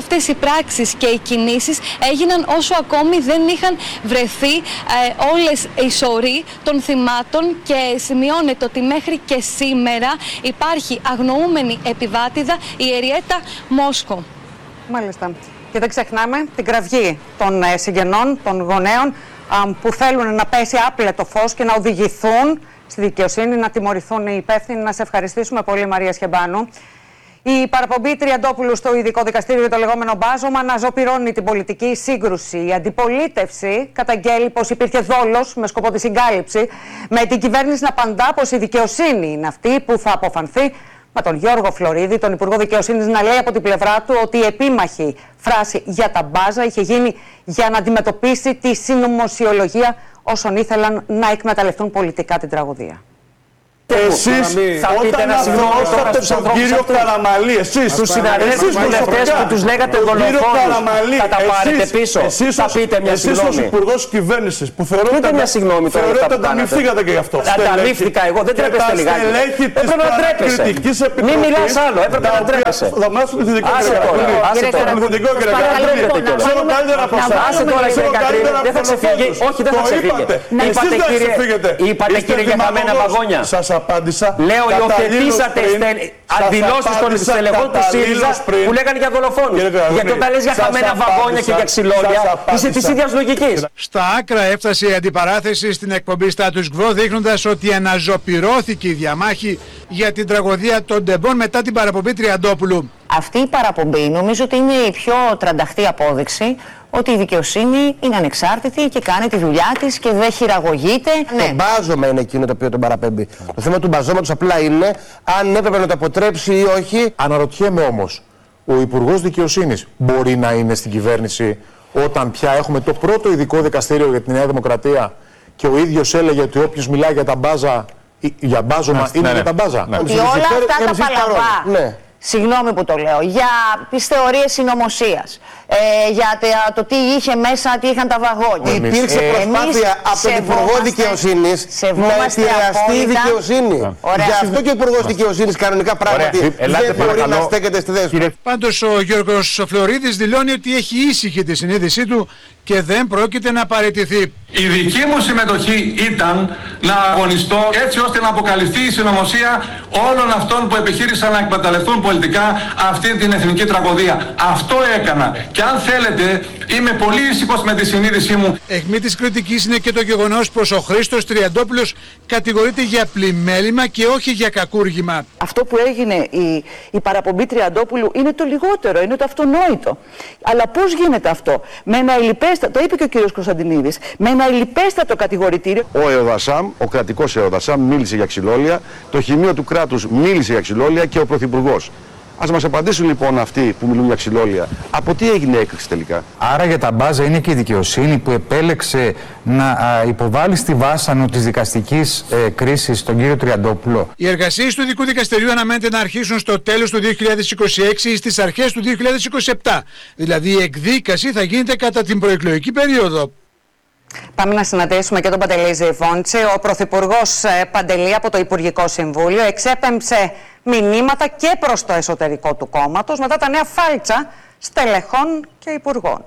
αυτές οι πράξεις και οι κινήσεις έγιναν όσο ακόμη δεν είχαν βρεθεί όλες οι σωροί των θυμάτων, και σημειώνεται ότι μέχρι και σήμερα υπάρχει αγνοούμενη επιβάτηδα, η Εριέτα Μόσκο. Μάλιστα. Και δεν ξεχνάμε την κραυγή των συγγενών, των γονέων, που θέλουν να πέσει άπλετο φως και να οδηγηθούν στη δικαιοσύνη, να τιμωρηθούν οι υπεύθυνοι. Να σε ευχαριστήσουμε πολύ, Μαρία Σχεμπάνου. Η παραπομπή Τριαντόπουλου στο ειδικό δικαστήριο για το λεγόμενο μπάζωμα αναζωπυρώνει την πολιτική σύγκρουση. Η αντιπολίτευση καταγγέλει πως υπήρχε δόλος με σκοπό τη συγκάλυψη, με την κυβέρνηση να απαντά πως η δικαιοσύνη είναι αυτή που θα αποφανθεί, με τον Γιώργο Φλωρίδη, τον Υπουργό Δικαιοσύνης, να λέει από την πλευρά του ότι η επίμαχη φράση για τα μπάζα είχε γίνει για να αντιμετωπίσει τη συνωμοσιολογία όσων ήθελαν να εκμεταλλευτούν πολιτικά την τραγωδία. Εσείς όταν αθώσατε τον κύριο Καραμανλή, εσείς τους συναδέλφους βουλευτές που τους λέγατε δολοφόνους, θα τα πάρετε πίσω, θα πείτε μια συγγνώμη. Εσείς ως υπουργός κυβέρνησης που θεωρείτε μια συγγνώμη τώρα για αυτά που κάνετε. Ανταμυφθήκατε και γι' αυτό. Ανταμυφθήκα εγώ, δεν τρέπεστε λιγάκι. Έπρεπε να τρέπεσαι. Μην μιλάς άλλο, έπρεπε να τρέπεσαι. Θα μάθω το πληθυντικό κύριε Καραμανλή. Ξέρω καλύτερα από εσάς. Άσε τώρα κύριε Κατρίνη, δεν θα ξεφύγει. Όχι, δεν θα ξεφύγετε. Είπατε κύριε για χαμένα βαγόνια. Απάντησα. Λέω, υιοθετήσατε αντιλώσεις των στελεχών του ΣΥΡΙΖΑ που λέγανε για δολοφόνους. Γιατί όταν λες για χαμένα βαγόνια και για ξυλόγια, είσαι της ίδιας λογικής. Στα άκρα έφτασε η αντιπαράθεση στην εκπομπή Status Quo, δείχνοντας ότι αναζωπυρώθηκε η διαμάχη για την τραγωδία των Ντεμπών μετά την παραπομπή Τριαντόπουλου. Αυτή η παραπομπή νομίζω ότι είναι η πιο τρανταχτή απόδειξη ότι η δικαιοσύνη είναι ανεξάρτητη και κάνει τη δουλειά της και δεν χειραγωγείται. Το μπάζωμα είναι εκείνο το οποίο τον παραπέμπει. Το θέμα του μπαζώματος απλά είναι αν έπρεπε να το αποτρέψει ή όχι. Αναρωτιέμαι όμως, ο Υπουργός Δικαιοσύνης μπορεί να είναι στην κυβέρνηση όταν πια έχουμε το πρώτο ειδικό δικαστήριο για τη Νέα Δημοκρατία και ο ίδιος έλεγε ότι όποιος μιλάει για τα μπάζα, για μπάζωμα είναι για τα μπάζα. Ότι όλα αυτά τα παλαβά. Συγγνώμη που το λέω, για τις θεωρίες συνωμοσίας, για το τι είχε μέσα, τι είχαν τα βαγόνια. Υπήρξε προσπάθεια από τον Υπουργό Δικαιοσύνης να επηρεαστεί η δικαιοσύνη. Γι' αυτό και ο Υπουργός Δικαιοσύνης κανονικά πράγματι δεν μπορεί να στέκεται στη θέση του. Πάντως ο Γιώργος Φλωρίδης δηλώνει ότι έχει ήσυχη τη συνείδησή του και δεν πρόκειται να παραιτηθεί. Η δική μου συμμετοχή ήταν να αγωνιστώ έτσι ώστε να αποκαλυφθεί η συνωμοσία όλων αυτών που επιχείρησαν να εκμεταλλευτούν πολιτικά αυτή την εθνική τραγωδία. Αυτό έκανα. Και αν θέλετε, είμαι πολύ ήσυχος με τη συνείδησή μου. Αιχμή της κριτικής είναι και το γεγονός πως ο Χρήστος Τριαντόπουλος κατηγορείται για πλημέλημα και όχι για κακούργημα. Αυτό που έγινε η παραπομπή Τριαντόπουλου είναι το λιγότερο, είναι το αυτονόητο. Αλλά πώς γίνεται αυτό? Με ένα ελλιπέστατο, το είπε και ο κύριος Κωνσταντινίδης, με ένα ελλιπέστατο κατηγορητήριο. Ο ΕΟΔΑΣΑΜ, ο κρατικός ΕΟΔΑΣΑΜ μίλησε για ξυλόλια, το Χημείο του Κράτους μίλησε για ξυλόλια και ο Πρωθυπουργός. Ας μας απαντήσουν λοιπόν αυτοί που μιλούν για ξυλόλια. Από τι έγινε έκρηξη τελικά? Άρα για τα μπάζα είναι και η δικαιοσύνη που επέλεξε να υποβάλει στη βάσανο της δικαστικής κρίσης τον κύριο Τριαντόπουλο. Οι εργασίες του ειδικού δικαστηρίου αναμένεται να αρχίσουν στο τέλος του 2026 ή στις αρχές του 2027. Δηλαδή η εκδίκαση θα γίνεται κατά την προεκλογική περίοδο. Πάμε να συναντήσουμε και τον Παντελή Ζιβόντση. Ο Πρωθυπουργός Παντελή από το Υπουργικό Συμβούλιο εξέπεμψε μηνύματα και προς το εσωτερικό του κόμματος μετά τα νέα φάλτσα στελεχών και υπουργών.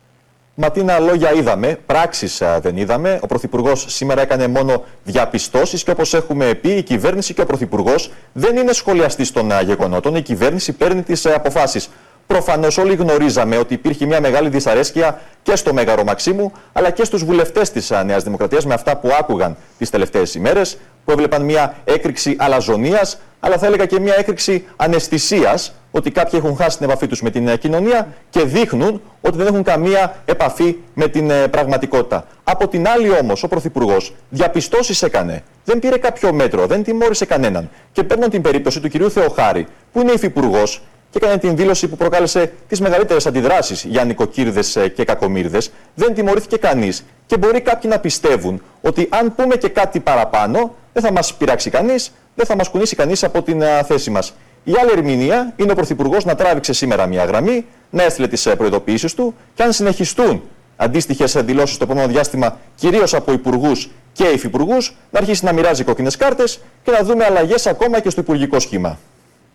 Ματίνα, λόγια είδαμε, πράξεις δεν είδαμε. Ο Πρωθυπουργός σήμερα έκανε μόνο διαπιστώσεις και όπως έχουμε πει, η κυβέρνηση και ο Πρωθυπουργός δεν είναι σχολιαστής των γεγονότων. Η κυβέρνηση παίρνει τις αποφάσεις. Προφανώς όλοι γνωρίζαμε ότι υπήρχε μια μεγάλη δυσαρέσκεια και στο Μέγαρο Μαξίμου, αλλά και στους βουλευτές της Νέας Δημοκρατίας με αυτά που άκουγαν τις τελευταίες ημέρες, που έβλεπαν μια έκρηξη αλαζονίας, αλλά θα έλεγα και μια έκρηξη αναισθησίας, ότι κάποιοι έχουν χάσει την επαφή τους με την κοινωνία και δείχνουν ότι δεν έχουν καμία επαφή με την πραγματικότητα. Από την άλλη όμως, ο Πρωθυπουργός διαπιστώσεις έκανε. Δεν πήρε κάποιο μέτρο, δεν τιμώρησε κανέναν. Και παίρνω την περίπτωση του κυρίου Θεοχάρη, που είναι υφυπουργός, και έκανε την δήλωση που προκάλεσε τις μεγαλύτερες αντιδράσεις για νοικοκύρδες και κακομοίρδες. Δεν τιμωρήθηκε κανείς. Και μπορεί κάποιοι να πιστεύουν ότι αν πούμε και κάτι παραπάνω, δεν θα μας πειράξει κανείς, δεν θα μας κουνήσει κανείς από την θέση μας. Η άλλη ερμηνεία είναι ο Πρωθυπουργός να τράβηξε σήμερα μια γραμμή, να έστειλε τις προειδοποιήσεις του και αν συνεχιστούν αντίστοιχες δηλώσεις στο επόμενο διάστημα, κυρίως από υπουργούς και υφυπουργούς, να αρχίσει να μοιράζει κόκκινες κάρτες και να δούμε αλλαγές ακόμα και στο υπουργικό σχήμα.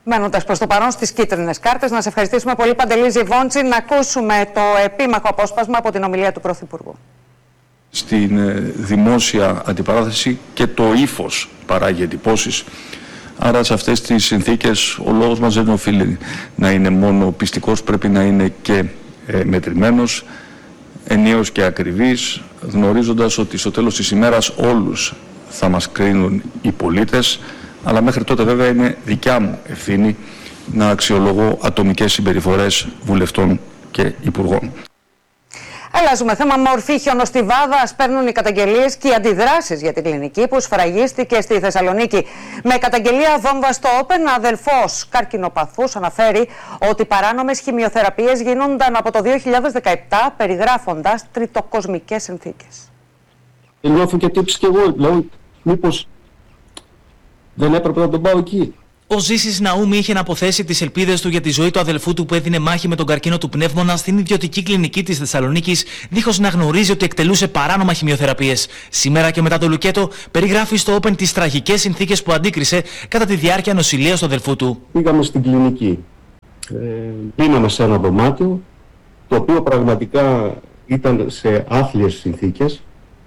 Μένοντας προς το παρόν στις κίτρινες κάρτες, να σε ευχαριστήσουμε πολύ, Παντελή Ζιβόντζη. Να ακούσουμε το επίμαχο απόσπασμα από την ομιλία του Πρωθυπουργού. Στην δημόσια αντιπαράθεση και το ύφος παράγει εντυπώσεις. Άρα σε αυτές τις συνθήκες ο λόγος μας δεν οφείλει να είναι μόνο πιστικός, πρέπει να είναι και μετρημένος, ενιαίος και ακριβής, γνωρίζοντας ότι στο τέλος της ημέρας όλους θα μας κρίνουν οι πολίτες, αλλά μέχρι τότε βέβαια είναι δικιά μου ευθύνη να αξιολογώ ατομικές συμπεριφορές βουλευτών και υπουργών. Αλλάζουμε θέμα. Μορφή χιονοστιβάδας παίρνουν οι καταγγελίες και οι αντιδράσεις για την κλινική που σφραγίστηκε στη Θεσσαλονίκη. Με καταγγελία βόμβα στο Όπεν, αδελφός καρκινοπαθούς αναφέρει ότι παράνομες χημειοθεραπείες γίνονταν από το 2017, περιγράφοντας τριτοκοσμικές συνθήκες. Νιώθω και τύψη κι εγώ, λέω, μήπως δεν έπρεπε να τον πάω εκεί. Ο Ζήσης Ναούμι είχε να αποθέσει τις ελπίδες του για τη ζωή του αδελφού του που έδινε μάχη με τον καρκίνο του πνεύμονα στην ιδιωτική κλινική της Θεσσαλονίκης, δίχως να γνωρίζει ότι εκτελούσε παράνομα χημειοθεραπείες. Σήμερα και μετά το λουκέτο, περιγράφει στο Open τις τραγικές συνθήκες που αντίκρισε κατά τη διάρκεια νοσηλείας του αδελφού του. Πήγαμε στην κλινική. Μπήκαμε σε ένα δωμάτιο, το οποίο πραγματικά ήταν σε άθλιες συνθήκες.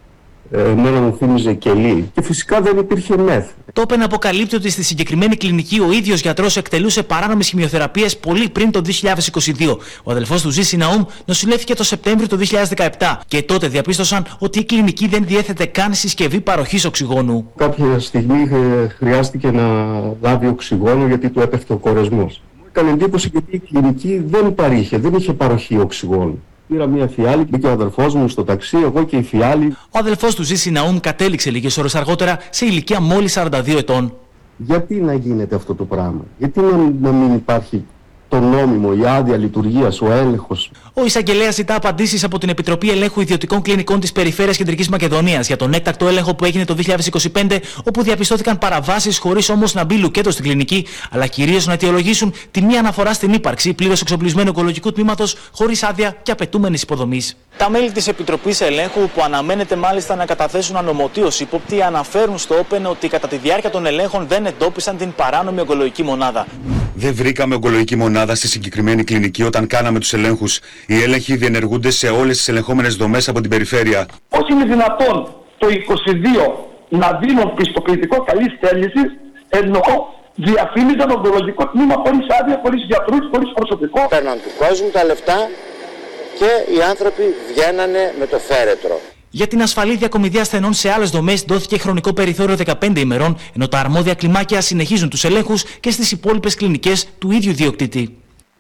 Εμένα μου θύμιζε κελί και φυσικά δεν υπήρχε μεθ. Το Open αποκαλύπτει ότι στη συγκεκριμένη κλινική ο ίδιος γιατρός εκτελούσε παράνομες χημειοθεραπείες πολύ πριν το 2022. Ο αδελφός του Ζήση Ναούμ νοσηλεύτηκε το Σεπτέμβριο του 2017 και τότε διαπίστωσαν ότι η κλινική δεν διέθετε καν συσκευή παροχής οξυγόνου. Κάποια στιγμή χρειάστηκε να λάβει οξυγόνο γιατί του έπεφτε ο κορεσμός. Μου έκανε εντύπωση γιατί η κλινική δεν είχε παροχή οξυγόνου. Πήρα μια φιάλη, μπήκε ο αδελφός μου στο ταξί, εγώ και η φιάλη. Ο αδελφός του Ζήση Ναούμ κατέληξε λίγες ώρες αργότερα σε ηλικία μόλις 42 ετών. Γιατί να γίνεται αυτό το πράγμα, γιατί να μην υπάρχει το νόμιμο, η άδεια λειτουργίας, ο έλεγχος. Ο εισαγγελέας ζητά απαντήσεις από την Επιτροπή Ελέγχου Ιδιωτικών Κλινικών της Περιφέρειας Κεντρικής Μακεδονίας για τον έκτακτο έλεγχο που έγινε το 2025, όπου διαπιστώθηκαν παραβάσεις χωρίς όμως να μπει λουκέτο στην κλινική, αλλά κυρίως να αιτιολογήσουν τη μία αναφορά στην ύπαρξη πλήρως εξοπλισμένου ογκολογικού τμήματος χωρίς άδεια και απαιτούμενης υποδομής. Τα μέλη της Επιτροπής Ελέγχου, που αναμένεται μάλιστα να καταθέσουν ανωμοτίως ύποπτοι, αναφέρουν στο Open ότι κατά τη διάρκεια των ελέγχων δεν εντόπισαν την παράνομη ογκολογική μονάδα. Δεν βρήκαμε ογκολογική μονάδα στη συγκεκριμένη κλινική όταν κάναμε τους ελέγχους. Οι έλεγχοι διενεργούνται σε όλες τις ελεγχόμενες δομές από την περιφέρεια. Πώς είναι δυνατόν το 22 να δίνουν πιστοποιητικό καλής θέλησης, ενώ διαφήμιζαν ογκολογικό τμήμα χωρίς άδεια, χωρίς γιατρούς, χωρίς προσωπικό? Παίρναν του κόσμου τα λεφτά και οι άνθρωποι βγαίνανε με το φέρετρο. Για την ασφαλή διακομιδία ασθενών σε άλλες δομές δόθηκε χρονικό περιθώριο 15 ημερών, ενώ τα αρμόδια κλιμάκια συνεχίζουν τους ελέγχους και στις υπόλοιπες κλινικές του ίδιου ιδιοκτήτη.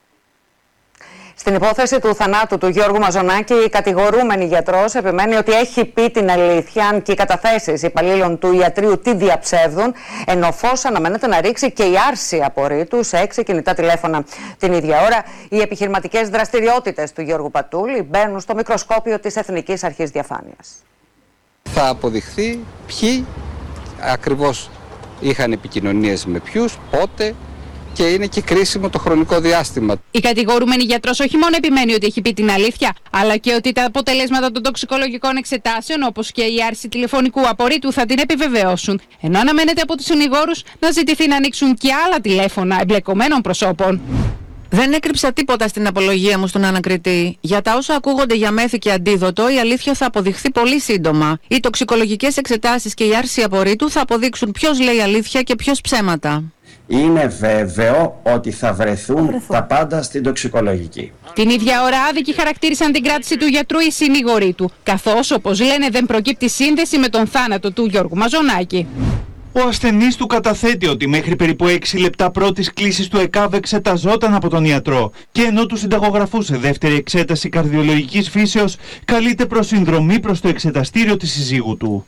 Στην υπόθεση του θανάτου του Γιώργου Μαζονάκη, η κατηγορούμενη γιατρός επιμένει ότι έχει πει την αλήθεια, αν και οι καταθέσεις υπαλλήλων του ιατρείου τη διαψεύδουν, ενώ φως αναμένεται να ρίξει και η άρση απορρίτου σε 6 κινητά τηλέφωνα. Την ίδια ώρα, οι επιχειρηματικές δραστηριότητες του Γιώργου Πατούλη μπαίνουν στο μικροσκόπιο της Εθνικής Αρχής Διαφάνειας. Θα αποδειχθεί ποιοι ακριβώς είχαν επικοινωνίες με ποιους, πότε. Και είναι και κρίσιμο το χρονικό διάστημα. Η κατηγορούμενη γιατρός όχι μόνο επιμένει ότι έχει πει την αλήθεια, αλλά και ότι τα αποτελέσματα των τοξικολογικών εξετάσεων, όπως και η άρση τηλεφωνικού απορρίτου, θα την επιβεβαιώσουν. Ενώ αναμένεται από τους συνηγόρους να ζητηθεί να ανοίξουν και άλλα τηλέφωνα εμπλεκομένων προσώπων. Δεν έκρυψα τίποτα στην απολογία μου στον ανακριτή. Για τα όσα ακούγονται για μέθη και αντίδοτο, η αλήθεια θα αποδειχθεί πολύ σύντομα. Οι τοξικολογικές εξετάσεις και η άρση απορρίτου θα αποδείξουν ποιος λέει αλήθεια και ποιος ψέματα. Είναι βέβαιο ότι θα βρεθούν τα πάντα στην τοξικολογική. Την ίδια ώρα άδικοι χαρακτήρισαν την κράτηση του γιατρού οι συνήγοροι του, καθώς, όπως λένε, δεν προκύπτει σύνδεση με τον θάνατο του Γιώργου Μαζονάκη. Ο ασθενής του καταθέτει ότι μέχρι περίπου 6 λεπτά πρώτης κλήσης του ΕΚΑΒ εξεταζόταν από τον ιατρό και ενώ του συνταγογραφούσε δεύτερη εξέταση καρδιολογικής φύσεως, καλείται προς συνδρομή προς το εξεταστήριο της συζύγου του.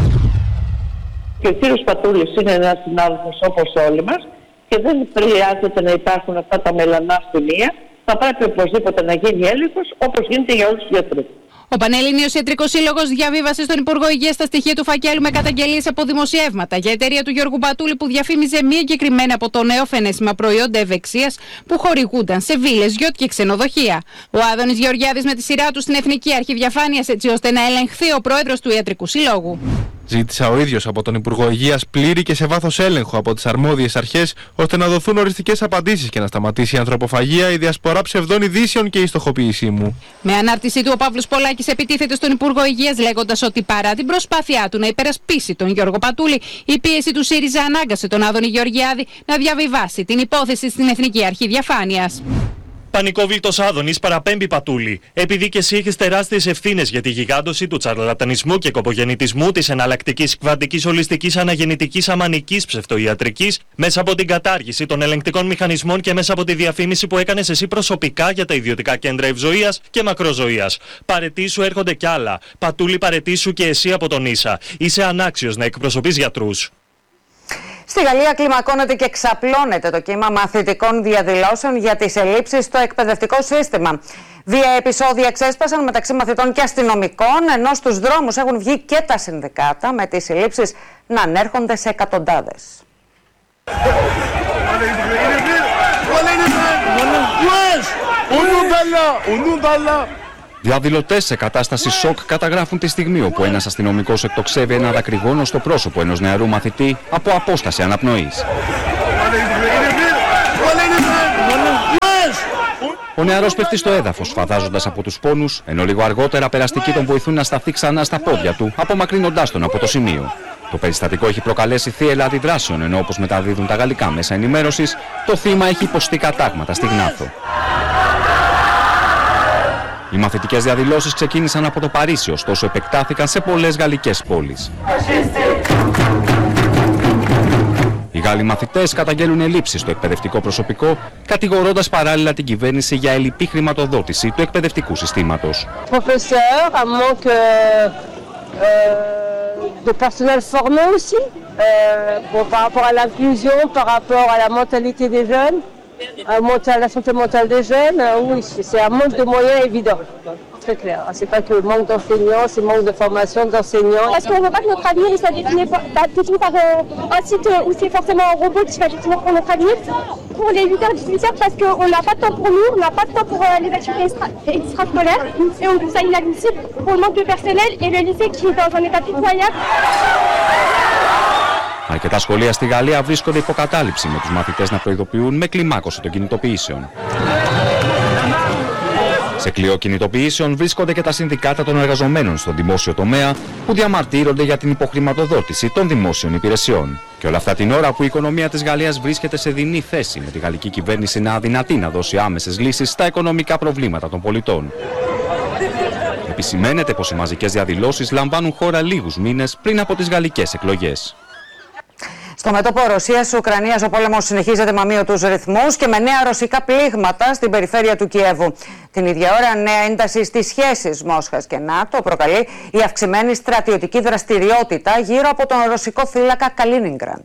Και ο κύριος Πατούλης είναι ένας συνάδελφος όπως όλοι μας και δεν χρειάζεται να υπάρχουν αυτά τα μελανά σημεία. Θα πρέπει οπωσδήποτε να γίνει έλεγχος όπως γίνεται για όλους τους γιατρούς. Ο Πανελληνίος Ιατρικός Σύλλογος διαβίβασε στον Υπουργό Υγείας τα στοιχεία του φακέλου με καταγγελίες από δημοσιεύματα για εταιρεία του Γιώργου Πατούλη που διαφήμιζε μη εγκεκριμένα από το νέο φενέσιμα προϊόντα ευεξίας που χορηγούνταν σε βίλες, γιότ και ξενοδοχεία. Ο Άδωνης Γεωργιάδης με τη σειρά του στην Εθνική Αρχή Διαφάνειας, έτσι ώστε να ελεγχθεί ο πρόεδρος του Ιατρικού Συλλόγου. Ζήτησα ο ίδιος από τον Υπουργό Υγείας πλήρη και σε βάθος έλεγχο από τις αρμόδιες αρχές, ώστε να δοθούν οριστικές απαντήσεις και να σταματήσει η ανθρωποφαγία, η διασπορά ψευδών ειδήσεων και η στοχοποίησή μου. Με ανάρτησή του, ο Παύλος Πολάκης επιτίθεται στον Υπουργό Υγείας, λέγοντας ότι παρά την προσπάθειά του να υπερασπίσει τον Γιώργο Πατούλη, η πίεση του ΣΥΡΙΖΑ ανάγκασε τον Άδωνη Γεωργιάδη να διαβιβάσει την υπόθεση στην Εθνική Αρχή Διαφάνειας. Πανικόβλητος Άδωνης παραπέμπει Πατούλη, επειδή και εσύ έχεις τεράστιες ευθύνες για τη γιγάντωση του τσαρλατανισμού και κοπογεννητισμού, της εναλλακτικής κβαντικής ολιστικής αναγεννητικής αμανικής ψευτοϊατρικής, μέσα από την κατάργηση των ελεγκτικών μηχανισμών και μέσα από τη διαφήμιση που έκανες εσύ προσωπικά για τα ιδιωτικά κέντρα ευζοίας και μακροζωίας. Παρετήσου, έρχονται κι άλλα. Πατούλη, παρετήσου και εσύ από τον Ίσα. Είσαι ανάξιος να εκπροσωπείς γιατρούς. Στη Γαλλία κλιμακώνεται και εξαπλώνεται το κύμα μαθητικών διαδηλώσεων για τις ελλείψεις στο εκπαιδευτικό σύστημα. Δύο επεισόδια ξέσπασαν μεταξύ μαθητών και αστυνομικών, ενώ στους δρόμους έχουν βγει και τα συνδικάτα, με τις ελλείψεις να ανέρχονται σε εκατοντάδες. Διαδηλωτές σε κατάσταση σοκ καταγράφουν τη στιγμή όπου ένας αστυνομικός εκτοξεύει ένα δακρυγόνο στο πρόσωπο ενός νεαρού μαθητή από απόσταση αναπνοής. Ο νεαρός πέφτει στο έδαφος, σφαδάζοντας από τους πόνους, ενώ λίγο αργότερα περαστικοί τον βοηθούν να σταθεί ξανά στα πόδια του, απομακρύνοντάς τον από το σημείο. Το περιστατικό έχει προκαλέσει θύελλα αντιδράσεων, ενώ όπως μεταδίδουν τα γαλλικά μέσα ενημέρωσης, το θύμα έχει υποστεί κατάγματα στη Γνάθο. Οι μαθητικές διαδηλώσεις ξεκίνησαν από το Παρίσι, ωστόσο επεκτάθηκαν σε πολλές γαλλικές πόλεις. Οι Γάλλοι μαθητές καταγγέλουν ελλείψεις στο εκπαιδευτικό προσωπικό, κατηγορώντας παράλληλα την κυβέρνηση για ελλειπή χρηματοδότηση του εκπαιδευτικού συστήματος. De personnel formé aussi, par rapport à l'inclusion, par rapport à la mentalité des jeunes, à la santé mentale des jeunes, oui, c'est un manque de moyens évident, très clair. C'est pas que le manque d'enseignants, c'est le manque de formation d'enseignants. Parce qu'on ne veut pas que notre avenir soit défini par un site où c'est forcément un robot qui va définir pour notre avenir. Pour les 8h, 18h, parce qu'on n'a pas de temps pour nous, on n'a pas de temps pour les activités extrascolaires, et on trouve ça inadmissible pour le manque de personnel et le lycée qui est dans un état pitoyable. Αρκετά σχολεία στη Γαλλία βρίσκονται υποκατάληψη, με τους μαθητές να προειδοποιούν με κλιμάκωση των κινητοποιήσεων. Σε κλειό κινητοποιήσεων βρίσκονται και τα συνδικάτα των εργαζομένων στον δημόσιο τομέα, που διαμαρτύρονται για την υποχρηματοδότηση των δημόσιων υπηρεσιών. Και όλα αυτά την ώρα που η οικονομία της Γαλλίας βρίσκεται σε δεινή θέση, με τη γαλλική κυβέρνηση να αδυνατεί να δώσει άμεσες λύσεις στα οικονομικά προβλήματα των πολιτών. Επισημαίνεται πως οι μαζικές διαδηλώσεις λαμβάνουν χώρα λίγους μήνες πριν από τις γαλλικές εκλογές. Στο μέτωπο Ρωσίας-Ουκρανίας ο πόλεμος συνεχίζεται με αμύωτους ρυθμούς και με νέα ρωσικά πλήγματα στην περιφέρεια του Κιέβου. Την ίδια ώρα, νέα ένταση στις σχέσεις Μόσχας και ΝΑΤΟ προκαλεί η αυξημένη στρατιωτική δραστηριότητα γύρω από τον ρωσικό θύλακα Καλίνινγκραντ.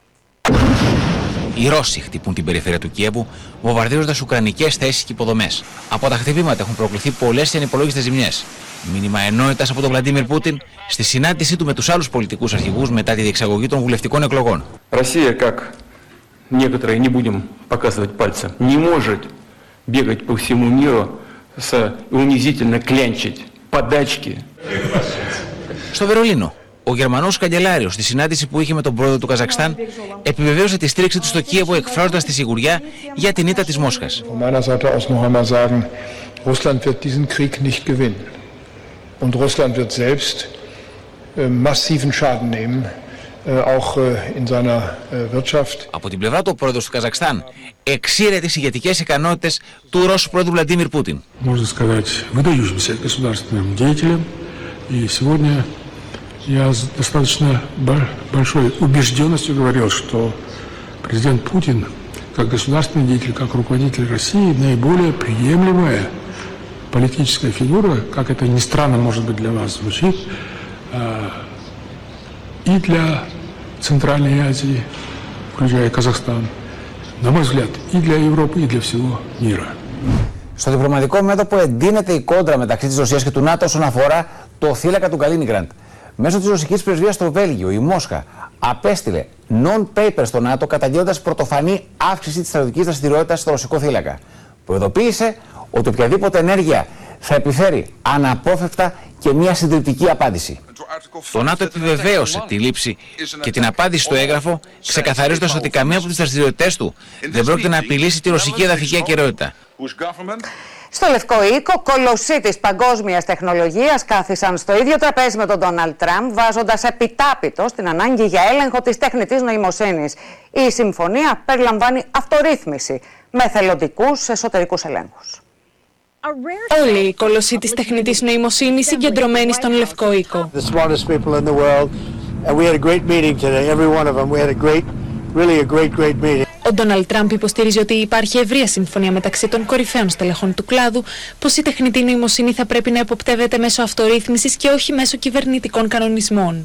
Οι Ρώσοι χτυπούν την περιφέρεια του Κιέβου, βομβαρδίζοντας ουκρανικές θέσεις και υποδομές. Από τα χτυπήματα έχουν προκληθεί πολλές ανυπολόγιστες ζημιές. Μήνυμα ενότητας από τον Βλαντίμιρ Πούτιν στη συνάντησή του με τους άλλους πολιτικούς αρχηγούς μετά τη διεξαγωγή των βουλευτικών εκλογών. Ρωσία, как некоторые, не будем показывать пальцем, не может бегать по всему миру с унизительно клянчить подачки. Στο Βερολίνο, ο Γερμανός καγκελάριος στη συνάντηση που είχε με τον πρόεδρο του Καζακστάν επιβεβαίωσε τη στήριξη του στο Κίεβο, εκφράζοντας τη σιγουριά για την ήττα της Μόσχας. Russland wird diesen Krieg nicht gewinnen. Und Russland wird selbst massiven Schaden nehmen, auch in seiner Wirtschaft. Από την πλευρά του, ο πρόεδρος του Καζακστάν εξήρε τις ηγετικές ικανότητες του Ρώσου πρόεδρου Βλαντίμιρ Πούτιν. Можно сказать, выдающимся государственным деятелем. И сегодня я с достаточно большой убежденностью говорил, что президент Путин, как государственный деятель, как руководитель России, наиболее приемлемая политическая фигура, как это ни странно, может быть, для вас звучит, и для Центральной Азии, включая Казахстан, на мой взгляд, и для Европы, и для всего мира. Στο διπλωματικό μέτωπο εντείνεται η κόντρα μεταξύ της Ρωσίας και του ΝΑΤΟ όσον αφορά το θύλακα του Καλίνιγκραντ. Μέσω της ρωσικής πρεσβείας στο Βέλγιο, η Μόσχα απέστειλε non-paper στο ΝΑΤΟ καταγγέλλοντας πρωτοφανή αύξηση της στρατιωτικής δραστηριότητας στο ρωσικό θύλακα. Προειδοποίησε ότι οποιαδήποτε ενέργεια θα επιφέρει αναπόφευκτα και μια συντριπτική απάντηση. Το ΝΑΤΟ επιβεβαίωσε τη λήψη και την απάντηση στο έγγραφο, ξεκαθαρίζοντας ότι καμία από τις δραστηριότητές του δεν πρόκειται να απειλήσει τη ρωσική εδαφική ακεραιότητα. Στο Λευκό Οίκο, κολοσσοί της παγκόσμιας τεχνολογίας κάθισαν στο ίδιο τραπέζι με τον Ντόναλντ Τραμπ, βάζοντας επιτάπητο στην ανάγκη για έλεγχο της τεχνητής νοημοσύνης. Η συμφωνία περιλαμβάνει αυτορύθμιση με θελοντικούς εσωτερικούς ελέγχους. Όλοι οι κολοσσοί της τεχνητής νοημοσύνης συγκεντρωμένοι στον Λευκό Οίκο. Ο Ντόναλντ Τραμπ υποστηρίζει ότι υπάρχει ευρεία συμφωνία μεταξύ των κορυφαίων στελεχών του κλάδου πως η τεχνητή νοημοσύνη θα πρέπει να εποπτεύεται μέσω αυτορύθμισης και όχι μέσω κυβερνητικών κανονισμών.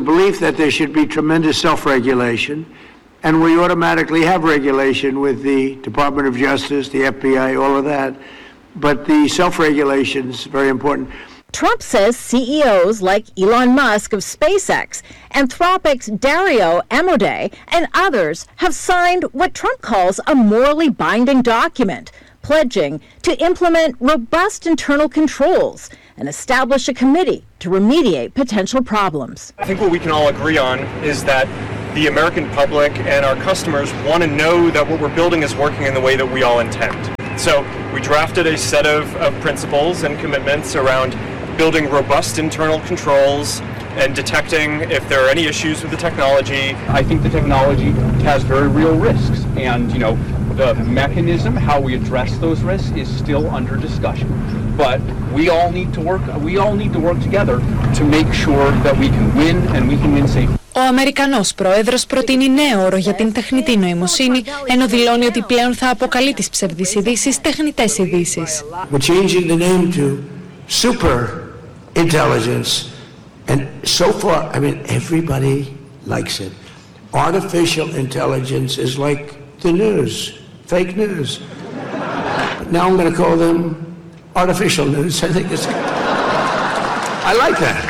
And we automatically have regulation with the Department of Justice, the FBI, all of that. But the self-regulation is very important. Trump says CEOs like Elon Musk of SpaceX, Anthropic's Dario Amodei, and others have signed what Trump calls a morally binding document, pledging to implement robust internal controls and establish a committee to remediate potential problems. I think what we can all agree on is that the American public and our customers want to know that what we're building is working in the way that we all intend. So we drafted a set of principles and commitments around building robust internal controls and detecting if there are any issues with the technology. I think the technology has very real risks, and the mechanism, how we address those risks, is still under discussion. But we all need to work together to make sure that we can win and we can win safely. Ο Αμερικανός πρόεδρος προτείνει νέο όρο για την τεχνητή νοημοσύνη, ενώ δηλώνει ότι πλέον θα αποκαλεί τις ψευδείς ειδήσεις τεχνητές ειδήσεις. We're changing the name to super intelligence, and so far, I mean, everybody likes it. Artificial intelligence is like the news, fake news. But now I'm going to call them artificial news. I think it's, I like that.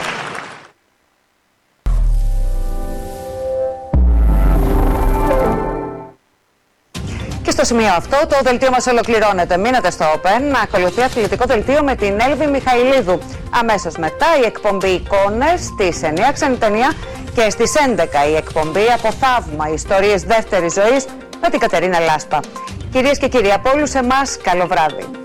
Και στο σημείο αυτό το δελτίο μας ολοκληρώνεται. Μείνετε στο Open, να ακολουθεί αθλητικό δελτίο με την Έλβη Μιχαηλίδου. Αμέσως μετά η εκπομπή Εικόνες στις 9 Ξένη Ταινία και στις 11 η εκπομπή Από Θαύμα, ιστορίες δεύτερης ζωής με την Κατερίνα Λάσπα. Κυρίες και κύριοι, από όλους εμάς, καλό βράδυ.